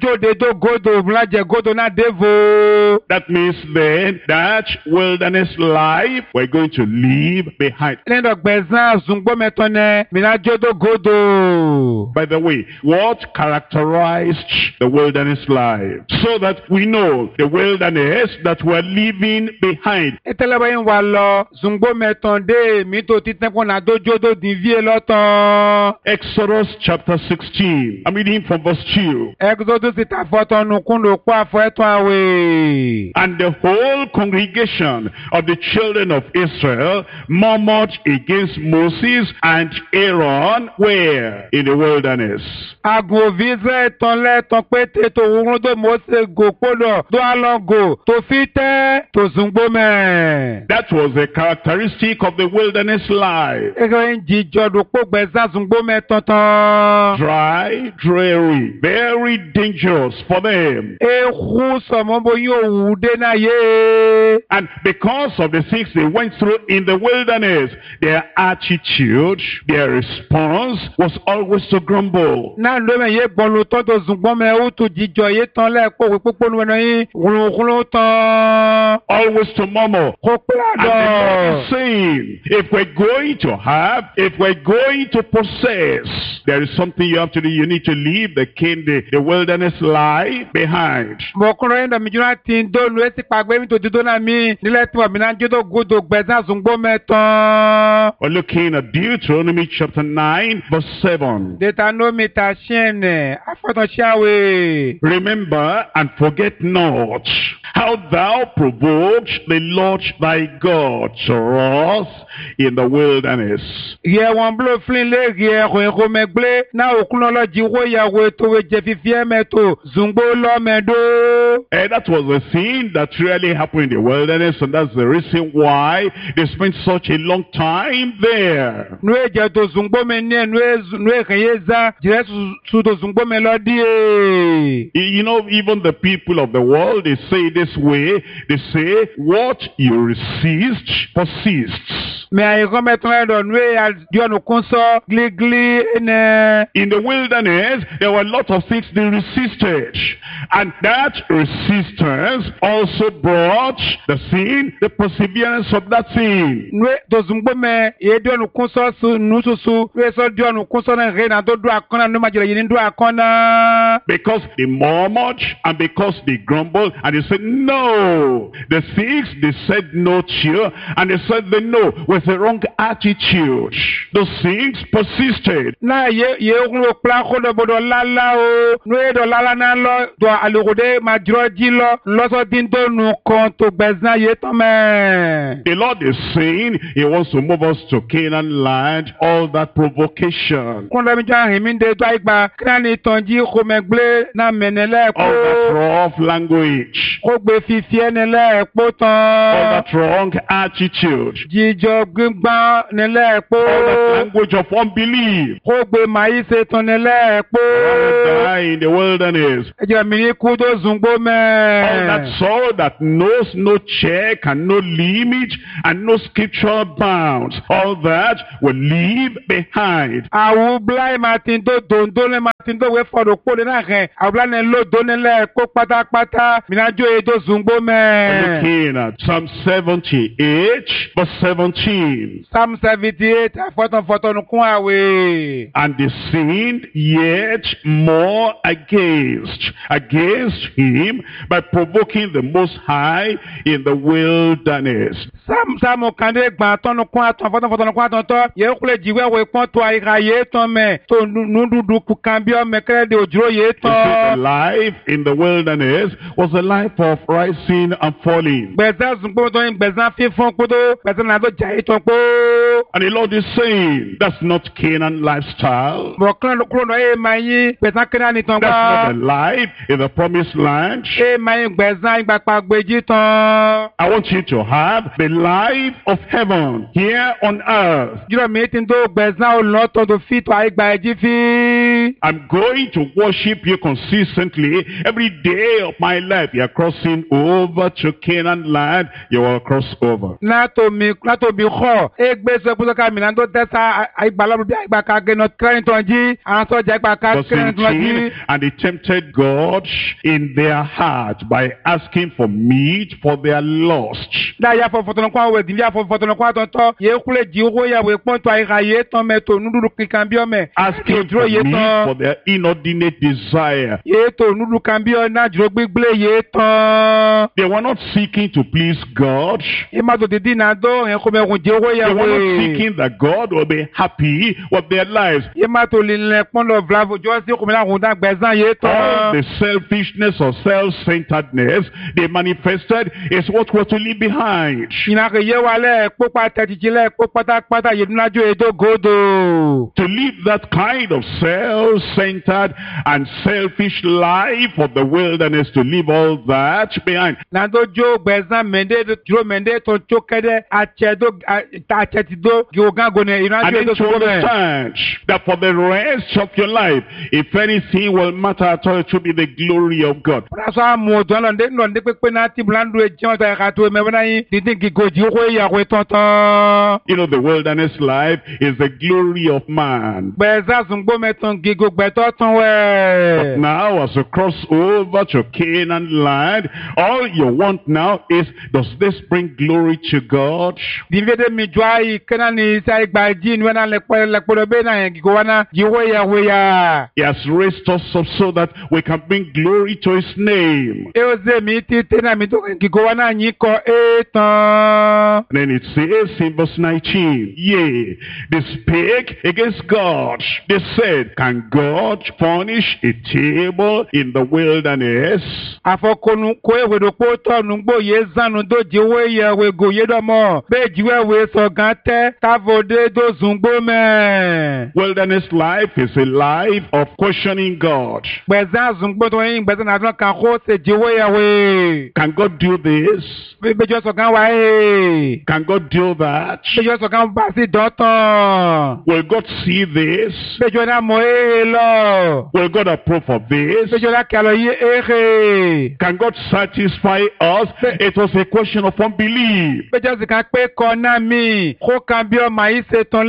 S3: That means then that wilderness life we're going to leave behind. By the way, what characterized the wilderness life? So that we know the wilderness that we're leaving behind. Exodus chapter 16. I'm reading from verse 2. And the whole congregation of the children of Israel murmured against Moses and Aaron where? In the wilderness. That was a characteristic of the wilderness life. Dry, dreary, very dangerous for them. And because of the things they went through in the wilderness, their attitude, their response was always to grumble. Always to murmur. And the Lord is saying, if we're going to have, if we're going to possess, there is something you have to do. You need to leave the wilderness life behind.
S1: We're
S3: looking at Deuteronomy chapter 9 verse 7. Remember and forget not how thou provoked the Lord thy God to wrath in the wilderness. And that was the thing that really happened in the wilderness, and that's the reason why they spent such a long time there.
S1: díẹ̀.
S3: You know, even the people of the world, they say this way. They say, what you resist persists.
S1: Mais àyíkọ́ mẹ́tọ́ ẹ̀dọ̀ nù ẹ̀ àdìọ́nù kún sọ gírígírí ẹ̀nẹ́.
S3: In the wilderness, there were a lot of things they resisted. And that resistance also brought the sin, the perseverance of that sin.
S1: Nù ẹ̀ dòzùngbò mẹ́ ìyẹ́dìọ́nù kún sọ nù sùsù. Nù ẹ̀ sọ dìọ́nù kún sọ náà rẹ̀ náà tó dùn àkọ́nà nù májèlè yìí ní dùn àkọ́nà.
S3: Because they murmured and because they grumbled and they said no. The six, they said no to, and they said the no with the wrong attitude. The six persisted.
S1: Náà yẹ okun ló kpla kó lọ bọ̀dọ̀ lálá o. Nù ẹ̀ dọ̀ lálá náà lọ dọ̀ àlùkòdè máa jùlọ jí lọ. Lọ́sọ̀ dín tó nù kan tó gbẹ̀sán yé tán mẹ́.
S3: The Lord is saying He wants to move us to Canaan land, all that provocation.
S1: Kúndà mi jọ àhìn mi dé tó àyíkpa. Kíná ni tọ́jú kò mẹ́gbẹ́ náà mẹ́nẹ́lẹ́ kó.
S3: All that rough language.
S1: Kó gbé fífi ẹnẹ́lẹ́ kó
S3: All
S1: tán.
S3: that wrong attitude.
S1: Jíjọ gbígbọ́n nílẹ̀ kó.
S3: All that language of unbelief.
S1: Kó gbé màá ṣe tán nílẹ̀ kó.
S3: Rather die in the wilderness.
S1: Ẹjọ́ mi ní kú tó zùngbó mẹ́.
S3: All that sorrow that knows no check and no limit and no scriptural bounds. All that will leave behind.
S1: Àwọn bláì máa ti tó dòńdó ní máa ti tó wé fọdù kó lé náà hẹ̀. Àwọn bláì ní ló dó nílẹ̀ kó pátápátá. Mìíràn jó ètò zùngbó mẹ́.
S3: Looking at Psalm 78, verse 17.
S1: Psalm 78 àfọ́tọ̀fọ́tọ̀ nù kún àwẹ̀.
S3: And they sinned yet more against him by provoking the Most High in the wilderness.
S1: Sáàmù kàndé gbà tọ́nu kún àtọ̀ fọ́tọ̀fọ́tọ̀ nù kún àtọ̀ tọ́. Yẹ kúlẹ̀ jìwé wo ìpọ́n tó àyíká yé tán mẹ́. Tó nùdúdú kùkàn bí ọmọ kẹrẹ́ de òjòrò yé
S3: You see,
S1: tán.
S3: the life in the wilderness was a life of rising and falling.
S1: Gbẹ̀sán zùngbó tó ń gbẹ̀sán fífún kúndó. Gbẹ̀sán náà tó jà yé tán kó.
S3: And the Lord is saying, that's not Canaan lifestyle.
S1: Bọ̀ kílẹ̀ kúrò náà ẹ̀ máa yín gbẹ̀sán kílẹ̀ ní tán
S3: That's not
S1: gbá.
S3: the life in the promised land.
S1: Ẹ̀ máa yín gbẹ̀sán ìgbàpá gbèjì tán.
S3: I want you to have the life of heaven here on earth.
S1: Jùlọ mi ti ń tó gbẹ̀sán olùlọ́tọ̀ tó fi tó àyígbà ẹ̀jí fi.
S3: I'm going to worship you consistently every day of my life. You're crossing over to Canaan land. You will cross over.
S1: Látòmí xɔ egbèsè kúsọ́ká mìíràn tó tẹ́sà àyígbàlọ́mù bí àyígbà ká gẹ́nà kẹ́rìntàn jí àwọn sọ́jà àyígbà ká
S3: Verse
S1: kẹ́rìntàn jí.
S3: 18, and they tempted God in their heart by asking for meat for their lust.
S1: Dáyà fọ fọtọ̀nùkọ́ àwọn èdè ní àfọ fọtọ̀nùkọ́ àtọ̀tọ̀ yẹ kúlẹ̀ jí owó yàwó pọ́ntò àyíká yé tán mẹ́ tó nùdúrú kíkan bí ọmọ
S3: Asking for meat for their inordinate desire.
S1: yé tó nùdúrú kan bí ọ náà jùlọ gbígbélé yé tán.
S3: They were not seeking to please God.
S1: Yé má tó dídí náà dó yẹn kó mẹ́kun jẹ́ owó
S3: They
S1: yàwó.
S3: were not seeking that God will be happy with their lives.
S1: Yé má tó lílẹ̀ pọ́nlọ̀ vlavo jọ́ sí kòmìnira kò dá gbẹ̀sán yé
S3: All
S1: tán.
S3: the selfishness or self-centeredness they manifested is what we're to leave behind.
S1: Ìnàkè yé wa lẹ́ pópá tẹ̀tìtì lẹ́ pópá pátápátá yé dúnájú ètò gòdò.
S3: To live that kind of self-centered and selfish life of the wilderness, to leave all that behind.
S1: Nando jo gbẹ̀sán mẹ́ndé jùlọ mẹ́ndé tó tó kẹ́dẹ́ àtsẹ̀tìdó gògán gònè
S3: And
S1: ìrìnàjò
S3: then
S1: ètò
S3: to
S1: sọ́kọ́ mẹ́.
S3: understand that for the rest of your life, if anything will matter at all, it will be the glory of God.
S1: Pọ̀lásọ́ àmú ọ̀dọ́ lọ́ndé pépé náà tí bùlándù ẹ̀jẹ̀ ọ̀tọ̀ ẹ̀ka tó mẹ́wọ́n náà yín dídín gígòjì owó ìyàwó tọ̀tàn.
S3: You know, the wilderness life is the glory of man.
S1: Gbẹ̀sán sùngbó mẹ́tàn gígò gbẹ̀tọ̀ tán
S3: But
S1: wẹ̀.
S3: now, as you cross over to Canaan land, all you want now is, does this bring glory to God?
S1: Dìvẹ́dẹ́ mi jọ àyè kẹ́nà ní iṣẹ́ ìgbà jí ni wọ́n náà lẹ́pọ̀lọ́ bẹ́ẹ̀ náà yẹn gígò wọn náà jíwó ìyàwó yà.
S3: He has raised us up so that we can bring glory to His name.
S1: Eo ṣe mi ti tẹ́nà mi tó gígò wọn náà yín kọ́ ẹ̀ tán.
S3: And then it says in verse 19, yea, they spake against God. They said, can God furnish a table in the wilderness?
S1: Afọkonu ko ewedo kpo tọnu gbó yé zanu do jiwo yewe go yé dọmọ bẹ́ẹ̀ jiwe we sọ̀gán tẹ́ tavode do zungbo mẹ́.
S3: Wilderness life is a life of questioning God.
S1: Gbẹ̀sán zungbo tó yín gbẹ̀sán nàdúrà kan kó ṣe jiwo yewe.
S3: Can God do this?
S1: Bẹ́jọ́ sọ̀gán wá ẹ̀.
S3: Can God do that?
S1: Bẹ́jọ́ sọ̀gán bá sí dọ́tàn.
S3: Will God see this?
S1: Bẹ́jọ́ náà mọ̀ ẹ́ lọ. lọ.
S3: Will God approve of this?
S1: Péjọ lákẹ́ àlọ́ yí èrè.
S3: Can God satisfy us? It was a question of unbelief.
S1: Péjọ sì kan pé kọ́ náà mi, kó kan bí ọmọ yìí ṣe tán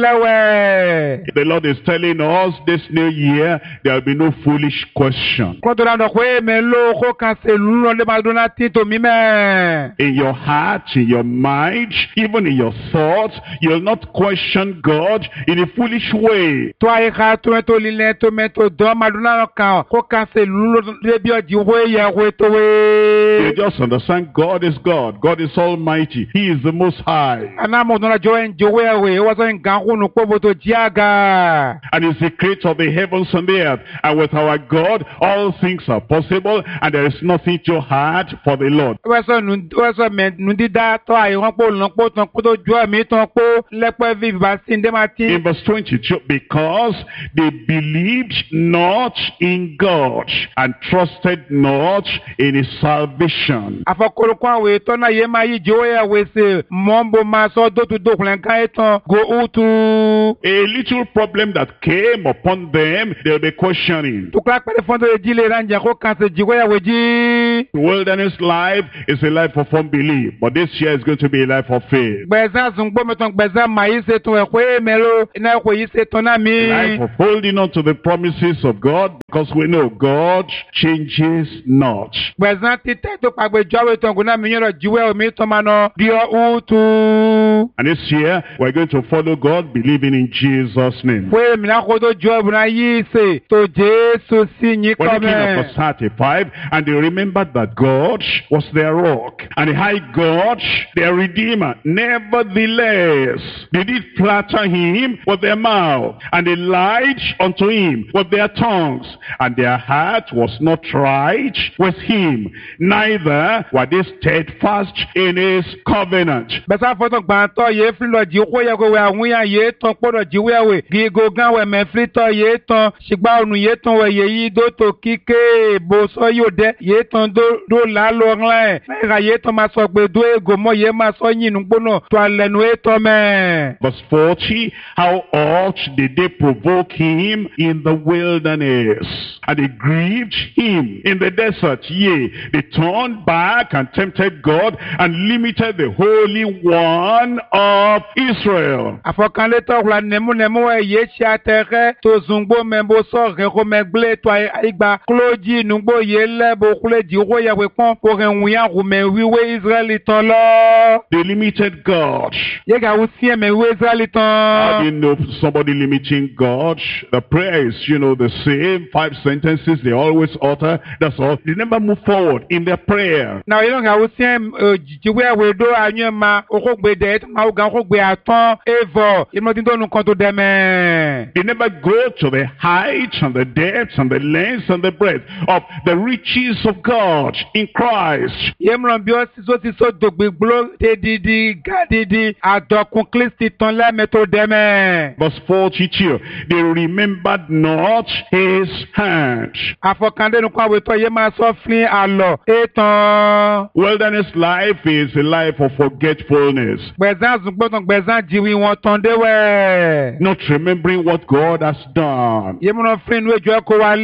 S1: lẹ́wẹ̀.
S3: The Lord is telling us this new year, there will be no foolish question.
S1: Kó tó dáná pé èmi ló kó kan ṣe lúlọ lé máa dún láti tòmí mẹ́.
S3: In your heart, in your mind, even in your thoughts, you'll not question God in a foolish way.
S1: Tó àyíká tó mẹ́tò lílẹ̀ tó mẹ́tò dán máa dún náà kan kó kan ṣe lúlọ lébi ọ̀jì wé yẹ wé tó wé.
S3: You just understand God is God. God is Almighty. He is the Most High.
S1: Àná mo dúnra jọ ẹ̀ ń jowé ẹ̀wé wọ́n sọ ń gan kúnnù pé mo tó jí àga.
S3: And He's the creator of the heavens and the earth. And with our God, all things are possible, and there is nothing too hard for the Lord.
S1: Wọ́n sọ mẹ́nu dídá tọ́ àyíwọ́n pò lọ́pọ̀ tán kó tó ju ẹ̀mí tán pé lẹ́pẹ́ bí bá sí ndé máa tí.
S3: In verse 22, because they believed not in God and trusted not in His salvation.
S1: Àfọkọ́lùkọ́ àwọn ètò náà yé máa yí jẹ́ òwe ṣe mọ́nbó máa sọ dótú dókùnrin ká ẹ̀ tán go útu.
S3: A little problem that came upon them, they'll be questioning.
S1: Tukla pẹ̀lú fọ́ńtò lè jí lè ránjà kó kàn sí jíwéyàwó jí.
S3: The wilderness life is a life of unbelief, but this year is going to be a life of faith.
S1: Gbẹ̀sán zùngbó mi tán gbẹ̀sán máa yí ṣe tún ẹ̀kọ́ èèmẹ̀ló iná ẹ̀kọ́ yí ṣe tán náà mi.
S3: Life of holding on to the promises of God, because we know God changes not.
S1: Gbẹ̀sán títẹ̀ tó pàgbẹ́jọ́ àwọn ètò ọ̀gùn náà mi yọ̀rọ̀ jíwé omi tó máa nọ bí ọ útu.
S3: And this year, we're going to follow God, believing in Jesus' name.
S1: Fún èmi náà kó tó jọ ìbùnà yìí ṣe tó Jésù sí yín
S3: We're
S1: kọ́
S3: looking at verse 35, and they remembered that God was their rock, and the high God, their Redeemer. Nevertheless, they did flatter him with their mouth, and they lied unto him with their tongues, and their heart was not right with him, neither were they steadfast in his covenant.
S1: Bẹ́sà fọ́tọ̀ gbàǹtọ̀ yé fílọ̀ jí kó yẹ kó wẹ̀ àwọn yàn yé tán kpọ́dọ̀ jí wẹ̀wẹ̀ gígo gán wẹ̀ mẹ́fìlítọ̀ yé tán ṣùgbọ́n ọ̀nù yé tán wẹ̀ yé yí dótò kíké bòsọ yóò dẹ́ yé tán dó làálọ̀ ńlá ẹ̀ mẹ́ra yé tán máa sọ pé dó ego mọ́ yé máa sọ yìnyín gbóná tó alẹ́nu é tán mẹ́.
S3: Verse 40, how oft did they provoke him in the wilderness, and they grieved him in the desert. Yea, they turned back and tempted God and limited the Holy One of Israel.
S1: Àfọkànlétọ̀ wùlà nẹ̀múnẹ̀mú ẹ̀ yé ṣe àtẹ̀rẹ́ tó zùngbó mẹ́bó sọ̀rẹ́ kó mẹ́gbélé tó àyígbà klójì nùgbó yé lẹ́bó kúlẹ̀jì kó yẹ̀wé pọ́n kó rẹ̀ wùyà rùmẹ̀ wíwé Israẹli tán lọ.
S3: They limited God.
S1: Yé gà wù sí ẹ̀mẹ̀ wíwé Israẹli
S3: How
S1: tán.
S3: do you know somebody limiting God? The prayer is, the same 5 sentences they always utter. That's all. They never move forward in their prayer.
S1: Now you don't have to jíwé àwèdó àyẹ̀mà okògbè dẹ̀ tó máa gàn okògbè àtọ́n evọ̀ ìmọ̀tí tó nù kan tó dẹ̀mẹ̀.
S3: They never go to the height and the depth and the length and the breadth of the riches of God in Christ.
S1: Yémùràn bí ó ti sọ dògbè gbóló dédìdì gàdìdì àdọ̀kùn Kristi tán lẹ́mẹ̀ tó dẹ̀mẹ̀.
S3: Verse 42, they remembered not his hand.
S1: Àfọkàndénu kan àwètọ́ yé máa sọ fún àlọ́ ètàn.
S3: Wilderness life is a life of forgetfulness.
S1: Gbẹ̀sán zùgbọ́tàn gbẹ̀sán jíwì wọn tán déwẹ̀.
S3: Not remembering what God has done.
S1: Yémùràn fún inú ìjọ ẹ̀kọ́ wa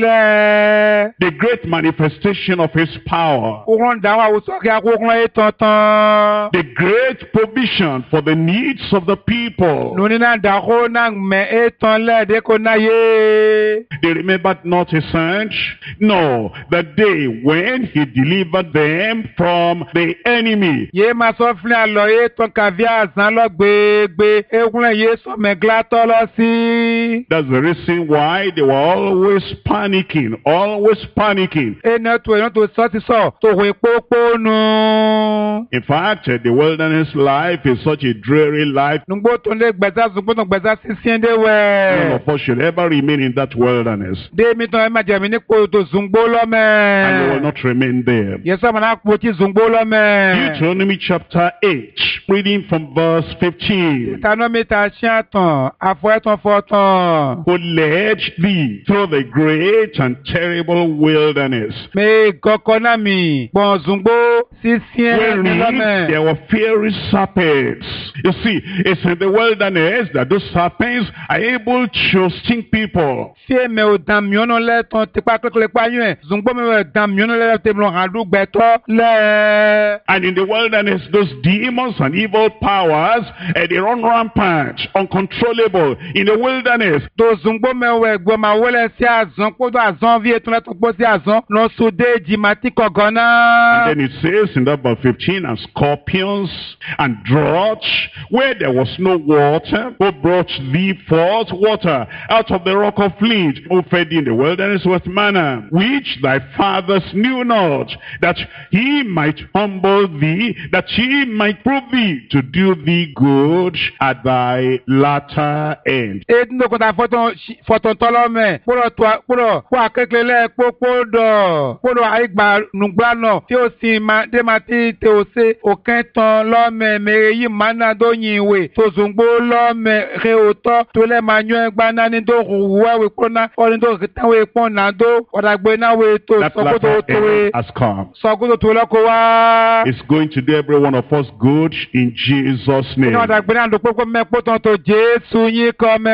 S1: lẹ́.
S3: The great manifestation of his power.
S1: Kókàn dáwọ́ àwòsàn kí akókàn ètàn tán.
S3: The great provision for the needs of the people.
S1: Nuni na dako na me eton le deko na ye.
S3: They remembered not his hand, no, the day when he delivered them from the enemy.
S1: Ye ma so fle alo eton ka vi azan lo gbegbe ekunle ye so me glato lo si.
S3: That's the reason why they were always panicking, always panicking.
S1: Ene to so ti so to we popo nu.
S3: In fact, the wilderness life is such a dreary life.
S1: Nungbo to le gbeza zungbo to gbeza sisien de
S3: None
S1: we.
S3: of us should ever remain in that wilderness.
S1: De mi to e ma je mi ni ko to zungbo lo me.
S3: And they will not remain there.
S1: Yes, I'm not quoting zungbo lo me.
S3: Deuteronomy chapter 8, reading from verse 15.
S1: Deuteronomy ta chiatan, afoeton foton.
S3: Who led thee through the great and terrible wilderness.
S1: Me kokona nami bon zungbo sisien
S3: wherein there were fiery serpents. You see, it's in the wilderness that those serpents are able to sting people.
S1: fie me o dam miono le ton tipa kle pa yun zungbo me dam miono le te blo hadu gbeto le.
S3: And in the wilderness, those demons and evil powers, they run rampant, uncontrollable in the wilderness.
S1: to zungbo me we gbo ma wole si azon ko do azon vie tun le to gbo si azon no sude jimati kogona.
S3: And then it says in that verse 15, and scorpions and drought, where there was no water, who brought thee forth water out of the rock of flint, who fed thee in the wilderness with manna, which thy fathers knew not, that he might humble thee, that he might prove thee to do thee good at thy latter end.
S1: Et nous quand foton tolome pour akekele popo do pour aigba nugbano ti o si ma de mati te o se okin ton lome mere yi mana do yinwe to zungbo lome re oto to le manyo egba na ni do ruwa we pona o ni do tan we pon na do odagbe na we to sokoto to we
S3: Has come.
S1: sokoto to loko wa
S3: It's going to do every one of us good in Jesus' name.
S1: no odagbe na do popo me poto to Jesu yin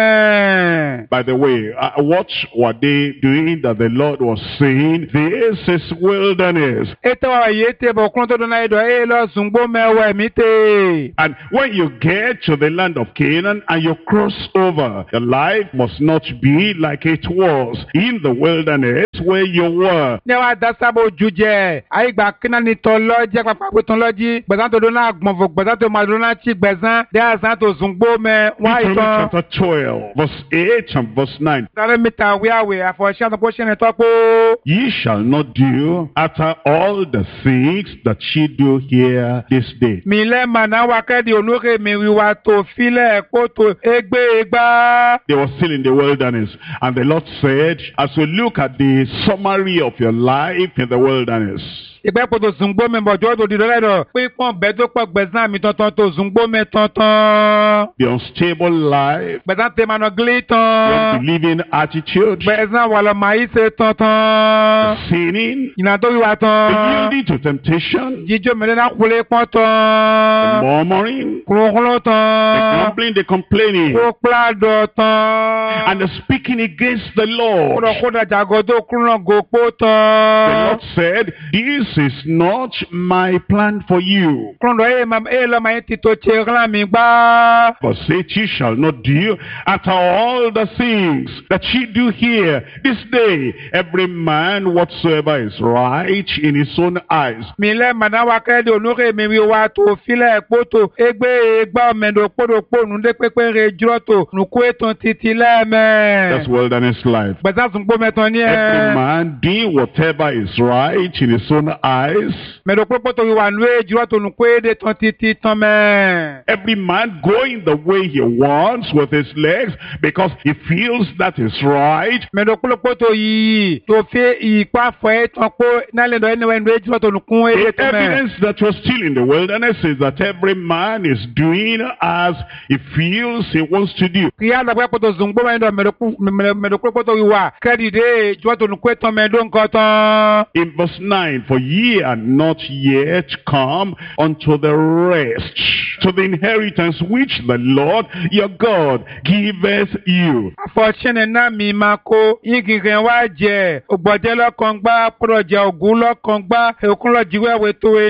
S1: come.
S3: By the way, what were they doing that the Lord was saying? This is wilderness.
S1: Ete wa yete bo kon to do na edo e lo zungbo mewe mite.
S3: And when you get to the land of Canaan and you cross over, your life must not be like it was in the wilderness where you were.
S1: Ne wa dasa bo juje ai gba kina ni to lo je papa pe ton loji gbezan to do na agbon fo gbezan to ma do na chi gbezan de azan to zungbo me wa
S3: Deuteronomy
S1: iton
S3: chapter 12, verse 8 and verse 9.
S1: dare mita we awe afo sha to po se ne to po.
S3: Ye shall not do after all the things that ye do here this day.
S1: Mi le mana wa ke di onure mi wi wa to file ko to egbe egba.
S3: They were still in the wilderness. And the Lord said, as we look at the summary of your life in the wilderness,
S1: Ìgbẹ́ kò tó zùngbó mi bọ̀ jọ́ tó di lọ́lẹ́ rọ̀ pípọ́n bẹ́ẹ̀ tó pọ̀ gbẹ̀sán mi tọ̀tàn tó zùngbó mi tọ̀tàn.
S3: the unstable life,
S1: Gbẹ̀sán tẹ̀ máa nọ gílí
S3: the
S1: tán.
S3: unbelieving attitude,
S1: Gbẹ̀sán wà lọ màá yí ṣe tọ̀tàn.
S3: sinning,
S1: Ìnà tó wíwá
S3: the
S1: tán.
S3: yielding to temptation,
S1: Jíjó mi lẹ́nà kulé pọ́n
S3: the
S1: tán.
S3: murmuring,
S1: Kúrúkúrú
S3: the
S1: tán.
S3: grumbling, the complaining,
S1: Kó pladọ̀ tán.
S3: and the speaking against the Lord.
S1: Kúrọ̀kúrọ̀ jàgọ́dọ̀ kúrọ̀ gòpó
S3: The
S1: tán.
S3: Lord said, this is not my plan for you.
S1: Kúrọ̀ ẹ̀ lọ́ màá yín ti tó ṣe rán mi gbá.
S3: But say ye shall not do after all the things that ye do here this day, every man whatsoever is right in his own eyes.
S1: Mi lẹ mana wa kẹ́ di onúre mi wi wa tó filẹ̀ kpótó egbe egba mẹ́do kpódòkpó nùdé pépé re jùlọ tó nùkú ètò títí lẹ́mẹ̀.
S3: That's wilderness life.
S1: Gbẹ̀sán tún gbó mẹ́tọ́ ní
S3: Every
S1: ẹ̀.
S3: man doing whatever is right in his own eyes.
S1: Mẹ́do kpótó wi wà nù é jùlọ tó nùkú èdè tán títí tán mẹ́.
S3: Every man going the way he wants with his legs because he feels that is right.
S1: Mẹ́do kpótó yìí tó fi ìpá fọ ẹ̀ tán kpó nálẹ̀ dọ̀ ẹni wẹ̀ nù é jùlọ tó nùkú èdè
S3: The
S1: tán mẹ́.
S3: evidence that you're still in the wilderness is that every man is doing as he feels he wants to do.
S1: Kìí àdàgbẹ́ kpótó zùngbó mẹ́dọ̀ mẹ́do kpótó wi wà kẹ́dìdé jùlọ tó nùkú ètò mẹ́dọ̀ nǹkan tán.
S3: In verse 9, for ye are not yet come unto the rest, to the inheritance which the Lord your God giveth you.
S1: Àfọ̀ṣẹ́nẹ̀ náà mi máa kó yíngìngìn wá jẹ ògbọ̀dẹ́ lọ́kàn gbá pọ̀rọ̀jà ògùn lọ́kàn gbá èkún lọ́jìwẹ́wẹ́ tó e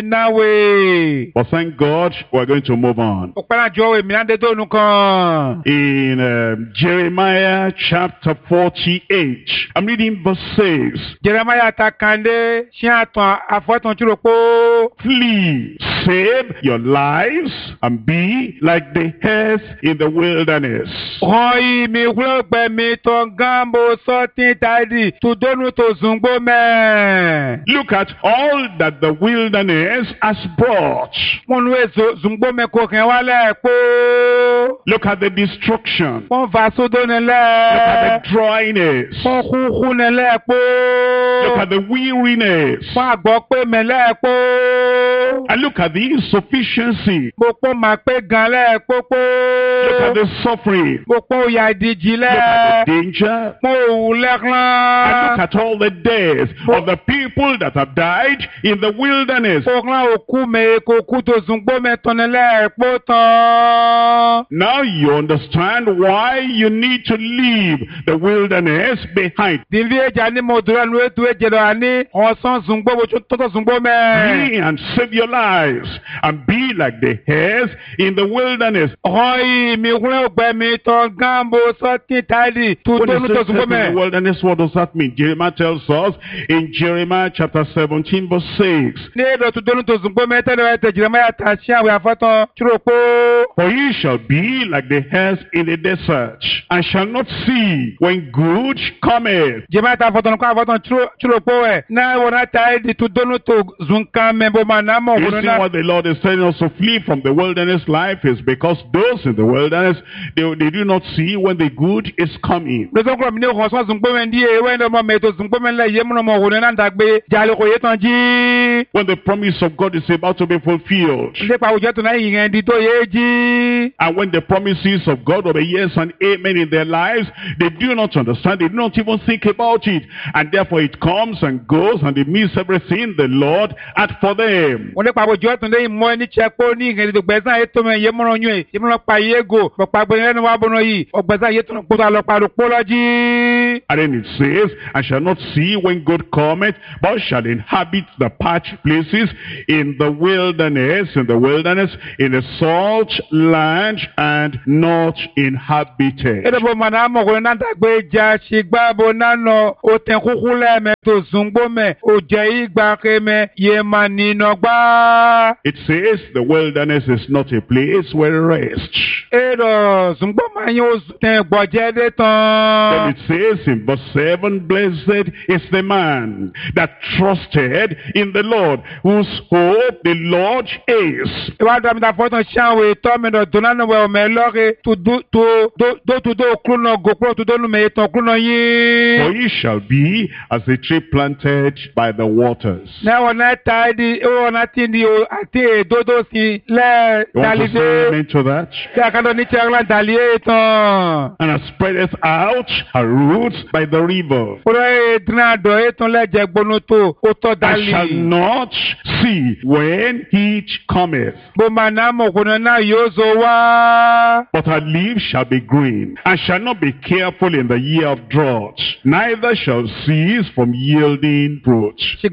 S1: náwé.
S3: But thank God we're going to move on.
S1: Òpẹ́nàjọ́ èmi náà dé tó nu kan.
S3: In Jeremiah chapter 48, I'm reading verse 6.
S1: Jeremiah ta kàndé ṣé àtàn àfọ̀tàn tí ro pó.
S3: Flee, save your lives, and be like the hares in the wilderness.
S1: Ràn yìí mi wúlò gbẹ mi tó gánbó sọ́tìn táìdì tó dónú tó zùngbó mẹ́.
S3: Look at all that the wilderness has brought.
S1: Wọ́n nu èso zùngbó mẹ́ kò kàn wálẹ̀ pó.
S3: Look at the destruction.
S1: Wọ́n fà sódó
S3: Look
S1: nílẹ̀.
S3: at the dryness.
S1: Wọ́n kúkú nílẹ̀ pó.
S3: Look at the weariness.
S1: Wọ́n àgbọ̀ pé mẹ́lẹ́ pó.
S3: And look at the insufficiency.
S1: Mo pọ́ máa pé gan lẹ́ pópó.
S3: Look at the suffering.
S1: Mo pọ́ òyà ìdíjì
S3: Look at
S1: lẹ́.
S3: the danger.
S1: Mo òwú
S3: And look
S1: lẹ́kàn.
S3: look at all the deaths of the people that have died in the wilderness. Now you understand why you need to leave the wilderness behind. Flee and save your lives and be like the hares in the wilderness. When it says in the wilderness, what does that mean? Jeremiah tells us in Jeremiah chapter 17 verse 6. For ye shall be like the hares in the desert, and shall not see when good cometh. Listen what the Lord is telling us to flee from the wilderness life is because those in the wilderness, they do not see when the good is coming. When the promise of God is about to be fulfilled, and when the promises of God are the yes and amen in their lives, they do not understand, they do not even think about it, and therefore it comes and goes and they miss everything the Lord had for them. And then it says, I shall not see when good cometh, but shall inhabit the parched places in the wilderness, in the salt land, and not inhabited. It says the wilderness is not a place where rest. Then it says in verse 7, blessed is the man that trusted in the Lord, whose hope the Lord is. For he shall be as a tree planted by the waters. You want to say amen to that? And has spreadeth out her roots by the river. I shall not see when heat cometh, but her leaves shall be green, and shall not be careful in the year of drought, neither shall cease from yielding fruit. It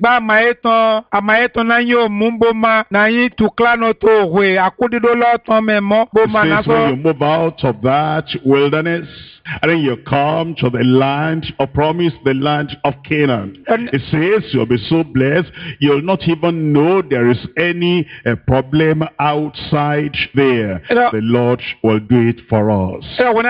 S3: says when you move out of that wilderness, and then you come to the land of promise, the land of Canaan. It says you'll be so blessed, you'll not even know there is any problem outside there. The Lord will do it for us.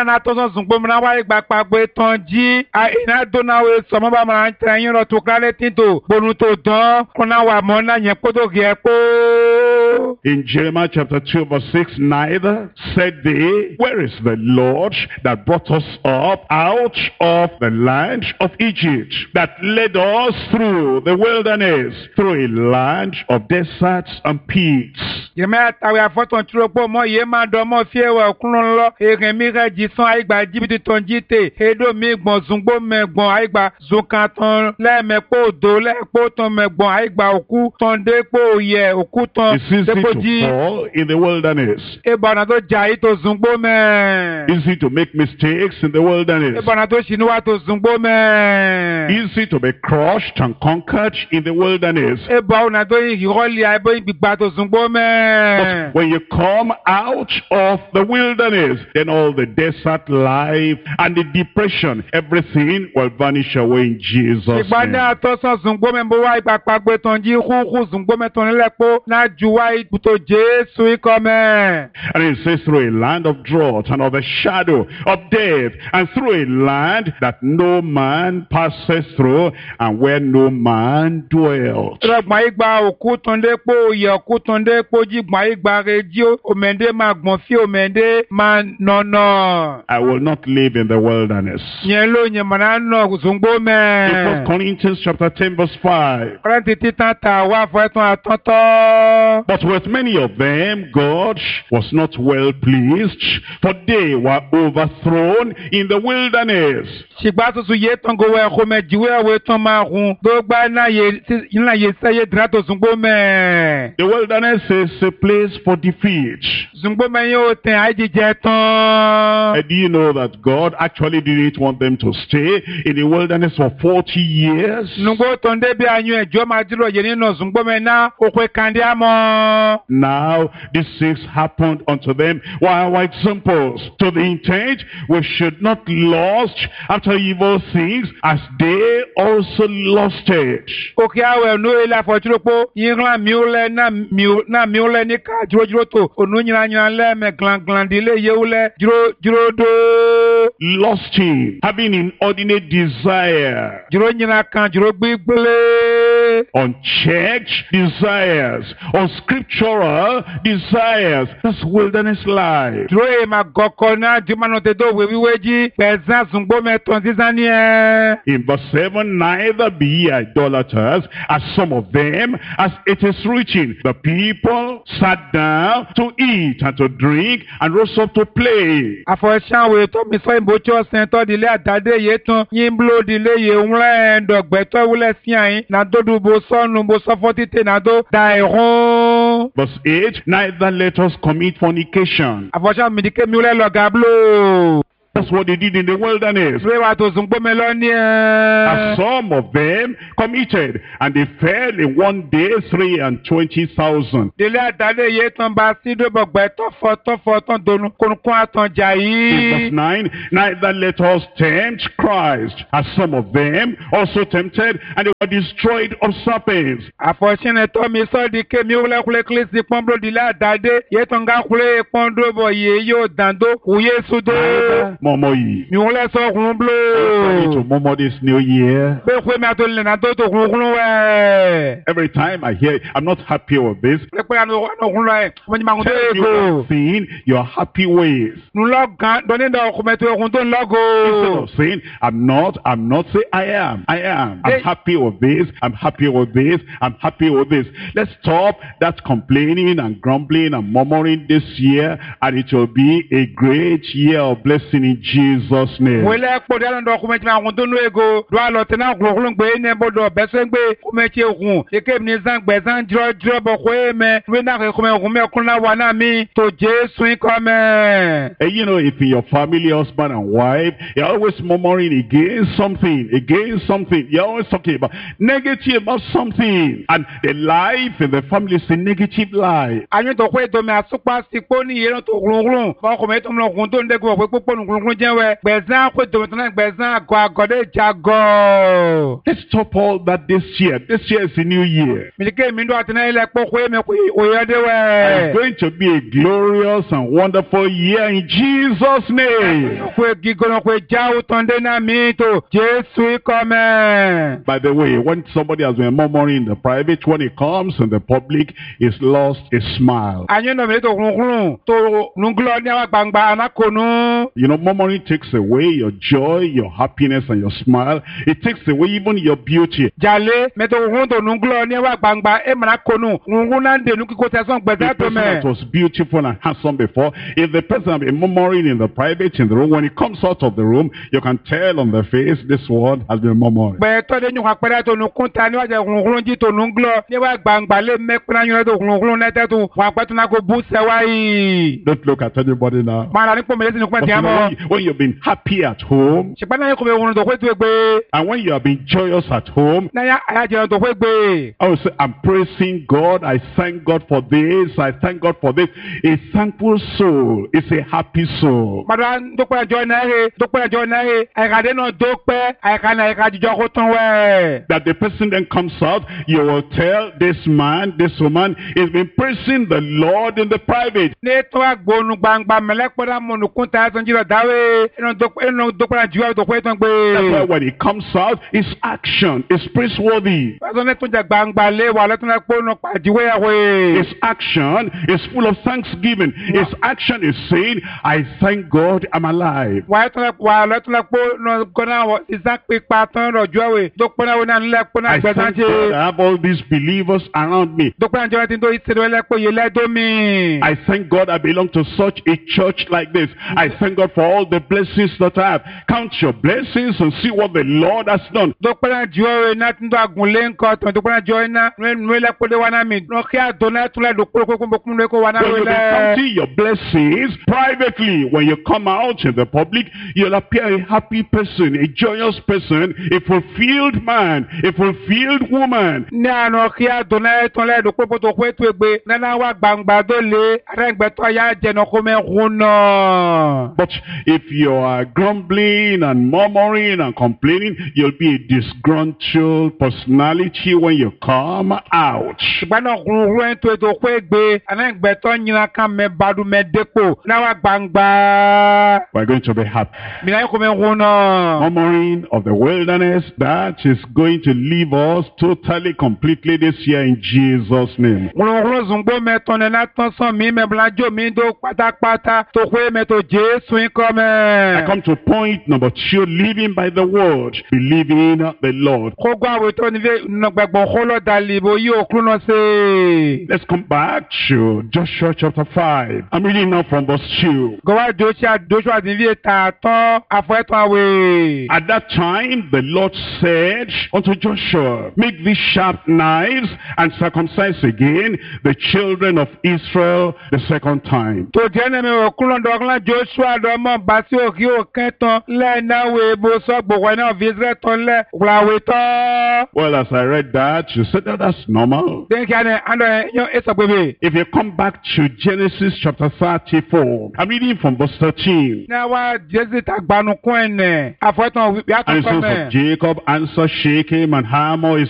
S3: In Jeremiah chapter 2 verse 6, neither said they, where is the Lord that brought us up out of the land of Egypt, that led us through the wilderness, through a land of deserts and peaks. It's easy to fall in the wilderness. Easy to make mistakes in the wilderness. Easy to be crushed and conquered in the wilderness. But when you come out of the wilderness, then all the desert life and the depression, everything will vanish away in Jesus' name. And it says through a land of drought and of a shadow of death, and through a land that no man passes through, and where no man dwelt. I will not live in the wilderness. 1 Corinthians chapter 10 verse 5.
S1: lọ.
S3: But with many of them, God was not well pleased, for they were overthrown in the wilderness.
S1: Ṣìgbà tuntun yé tán go wẹ̀ kó mẹ jíwé ẹ̀wé tán máa hun. Tó gbá náà yé sẹ́yé dìrá tó zùngbó mẹ́.
S3: The wilderness is a place for defeat.
S1: Zùngbó mẹ́ yóò tẹ̀ àìjíjẹ tán.
S3: And do you know that God actually didn't want them to stay in the wilderness for 40 years?
S1: Nùgbó tán débi àyùn ẹ̀jọ́ máa dúró yé nínú zùngbó mẹ́ náà òkè kàndí àmọ́.
S3: Now, these things happened unto them while examples, to the intent we should not lust after evil things as they also lusted.
S1: Òkè àwẹ̀ ònú ilé àfọ̀júròpó yìnyín miúlẹ̀ náà miúlẹ̀ ní ká jùrọ̀jùrọ̀ tó ònú nyìnànyìnà lẹ́mẹ̀ glanglandilé yéwúlẹ̀ jùrọ̀dó.
S3: Lusting, having inordinate desire.
S1: Jùrọ̀ nyìnà kan jùrọ̀ gbígbélé.
S3: Unchecked desires, unscriptural desires. That's wilderness life.
S1: Jùrọ̀ yìí máa gọ̀kọ̀ náà jùmọ̀nà tẹ̀dọ̀ wíwéjì pẹ̀sán zùngbó mẹ́tọ̀ sísan ní ẹ̀.
S3: In verse 7, neither be ye idolaters, as some of them, as it is written, the people sat down to eat and to drink and rose up to play.
S1: Àfọ̀ṣàwé tó mi sọ ìbò tí ó sẹ́ń tọ́ dilé àdádé yé tán yín bló dilé yé ńlẹ̀ ẹ̀ńdọ̀gbẹ́tọ̀ wúlẹ̀ sí àyín nàdódù bó sọ́nu bó sọ́fọ́ títẹ̀ nàdó da ẹ̀hún.
S3: Verse 8, neither let us commit fornication.
S1: Àfọ̀ṣàwé mi dìké mi wúlẹ̀ lọ́gà bló.
S3: That's what they did in the wilderness. As some of them committed, and they fell in one day 23,000. In verse 9, neither let us tempt Christ, as some of them also tempted, and they were destroyed of serpents. Momo yi. Ready to momo this new year. Every time I hear it, I'm not happy with this. Tell me one thing you're happy with. Instead of saying, I'm not, say I am. I'm happy with this, I'm happy with this, I'm happy with this. Let's stop that complaining and grumbling and murmuring this year, and it will be a great year of blessing in Jesus' name. You know, if in your family, husband and wife, you're always murmuring against something, you're always talking about negative about something, and the life in the family is a negative life. Let's stop all that this year. This year is a new year. It's going to be a glorious and wonderful year in Jesus' name. By the way, when somebody has been murmuring in the private, when it comes in the public, it's lost a smile. You know, murmuring takes away your joy, your happiness, and your smile. It takes away even your beauty. The person that was beautiful and handsome before, if the person had been murmuring in the private, in the room, when he comes out of the room, you can tell on the face, this one has been murmuring. Don't look at anybody now. When you've been happy at home, and when you have been joyous at home, I will say, I'm praising God, I thank God for this, I thank God for this. A thankful soul is a happy soul. That the person then comes out, you will tell this man, this woman has been praising the Lord in the private.
S1: awe eno dokpana jiwa dokwe ton
S3: That's why
S1: gbe.
S3: when it comes out, its action is praiseworthy.
S1: Wazo ne tun ja gbangba le wa le tun le po no pajiwe yawe.
S3: Its action is full of thanksgiving. Its action is saying, I thank God I'm alive.
S1: Wa le tun le po no gona wo Isaac pe pa ton ro jiwe. Dokpana wo na le po na
S3: I
S1: gbe
S3: thank
S1: sanje.
S3: God I have all these believers around me.
S1: Dokpana jiwa tin do isere le po ye le do mi.
S3: I thank God I belong to such a church like this. I thank God for all the blessings that I have. Count your blessings and see what the Lord has done.
S1: Dokpana jiwa na tin do agunle nko ton dokpana jiwa na no le po de wana mi. No kia do na tun le do ko ko wana
S3: When you've been
S1: le.
S3: counting your blessings privately, when you come out in the public, you'll appear a happy person, a joyous person, a fulfilled man, a fulfilled woman.
S1: Ní àná kí a dùn náà tán lẹ́ẹ̀dù pópó tó pé tó gbé nánà wá gbangba tó lé arẹ́gbẹ̀tọ́ yá jẹ̀nà kó mẹ́kún náà.
S3: But if you are grumbling and murmuring and complaining, you'll be a disgruntled personality when you come out.
S1: Ṣùgbọ́n náà kúrú ẹ̀ tó ètò pé gbé arẹ́gbẹ̀tọ́ yìnyín kan mẹ́ badu mẹ́ dépò náà wá gbangba.
S3: We're going to be happy.
S1: Mìíràn yóò kó mẹ́kún náà.
S3: Murmuring of the wilderness, that is going to leave us totally, completely this year in Jesus' name.
S1: Kúrú zùngbó mẹ́tọ́ ní látọ́ sàn mí mẹ́bùlájò mi dó pátápátá tó pé mẹ́tọ́ Jésù ń kọ́ mẹ́.
S3: I come to point number 2, living by the word, believing the Lord.
S1: Kó gbọ́ àwọn ètò nífẹ̀ẹ́ nàgbẹ̀gbọ̀n kó lọ́ọ́ dalì bó yí òkú náà ṣe.
S3: Let's come back to Joshua chapter 5. I'm reading now from verse 2.
S1: Gọ́wá Joshua nífẹ̀ẹ́ tààtọ́ àfọ̀ẹ́tàn àwẹ̀.
S3: At that time, the Lord said unto Joshua, make these sharp knives and circumcise again the children of Israel the second time.
S1: Tó jẹ́ ní mi ò kúrò dọ́kúnlá Joshua dọ́mọ̀ bá sí òkè òkè tán lẹ́ẹ̀náwó ebo sọ́gbọ̀wọ́ náà fi Israel tán lẹ́ wùlàwé tán.
S3: Well, as I read that, you said that that's normal.
S1: Dẹ́nkì àná àndọ̀ yẹn èso pépè.
S3: If you come back to Genesis chapter 34, I'm reading from verse 13.
S1: Ní àwa Jésù tàgbánu kún ẹ̀ nẹ̀ àfọ̀ẹ́tàn
S3: And the
S1: yàtọ̀
S3: sons
S1: mẹ́.
S3: of Jacob answered Shechem and Hamor his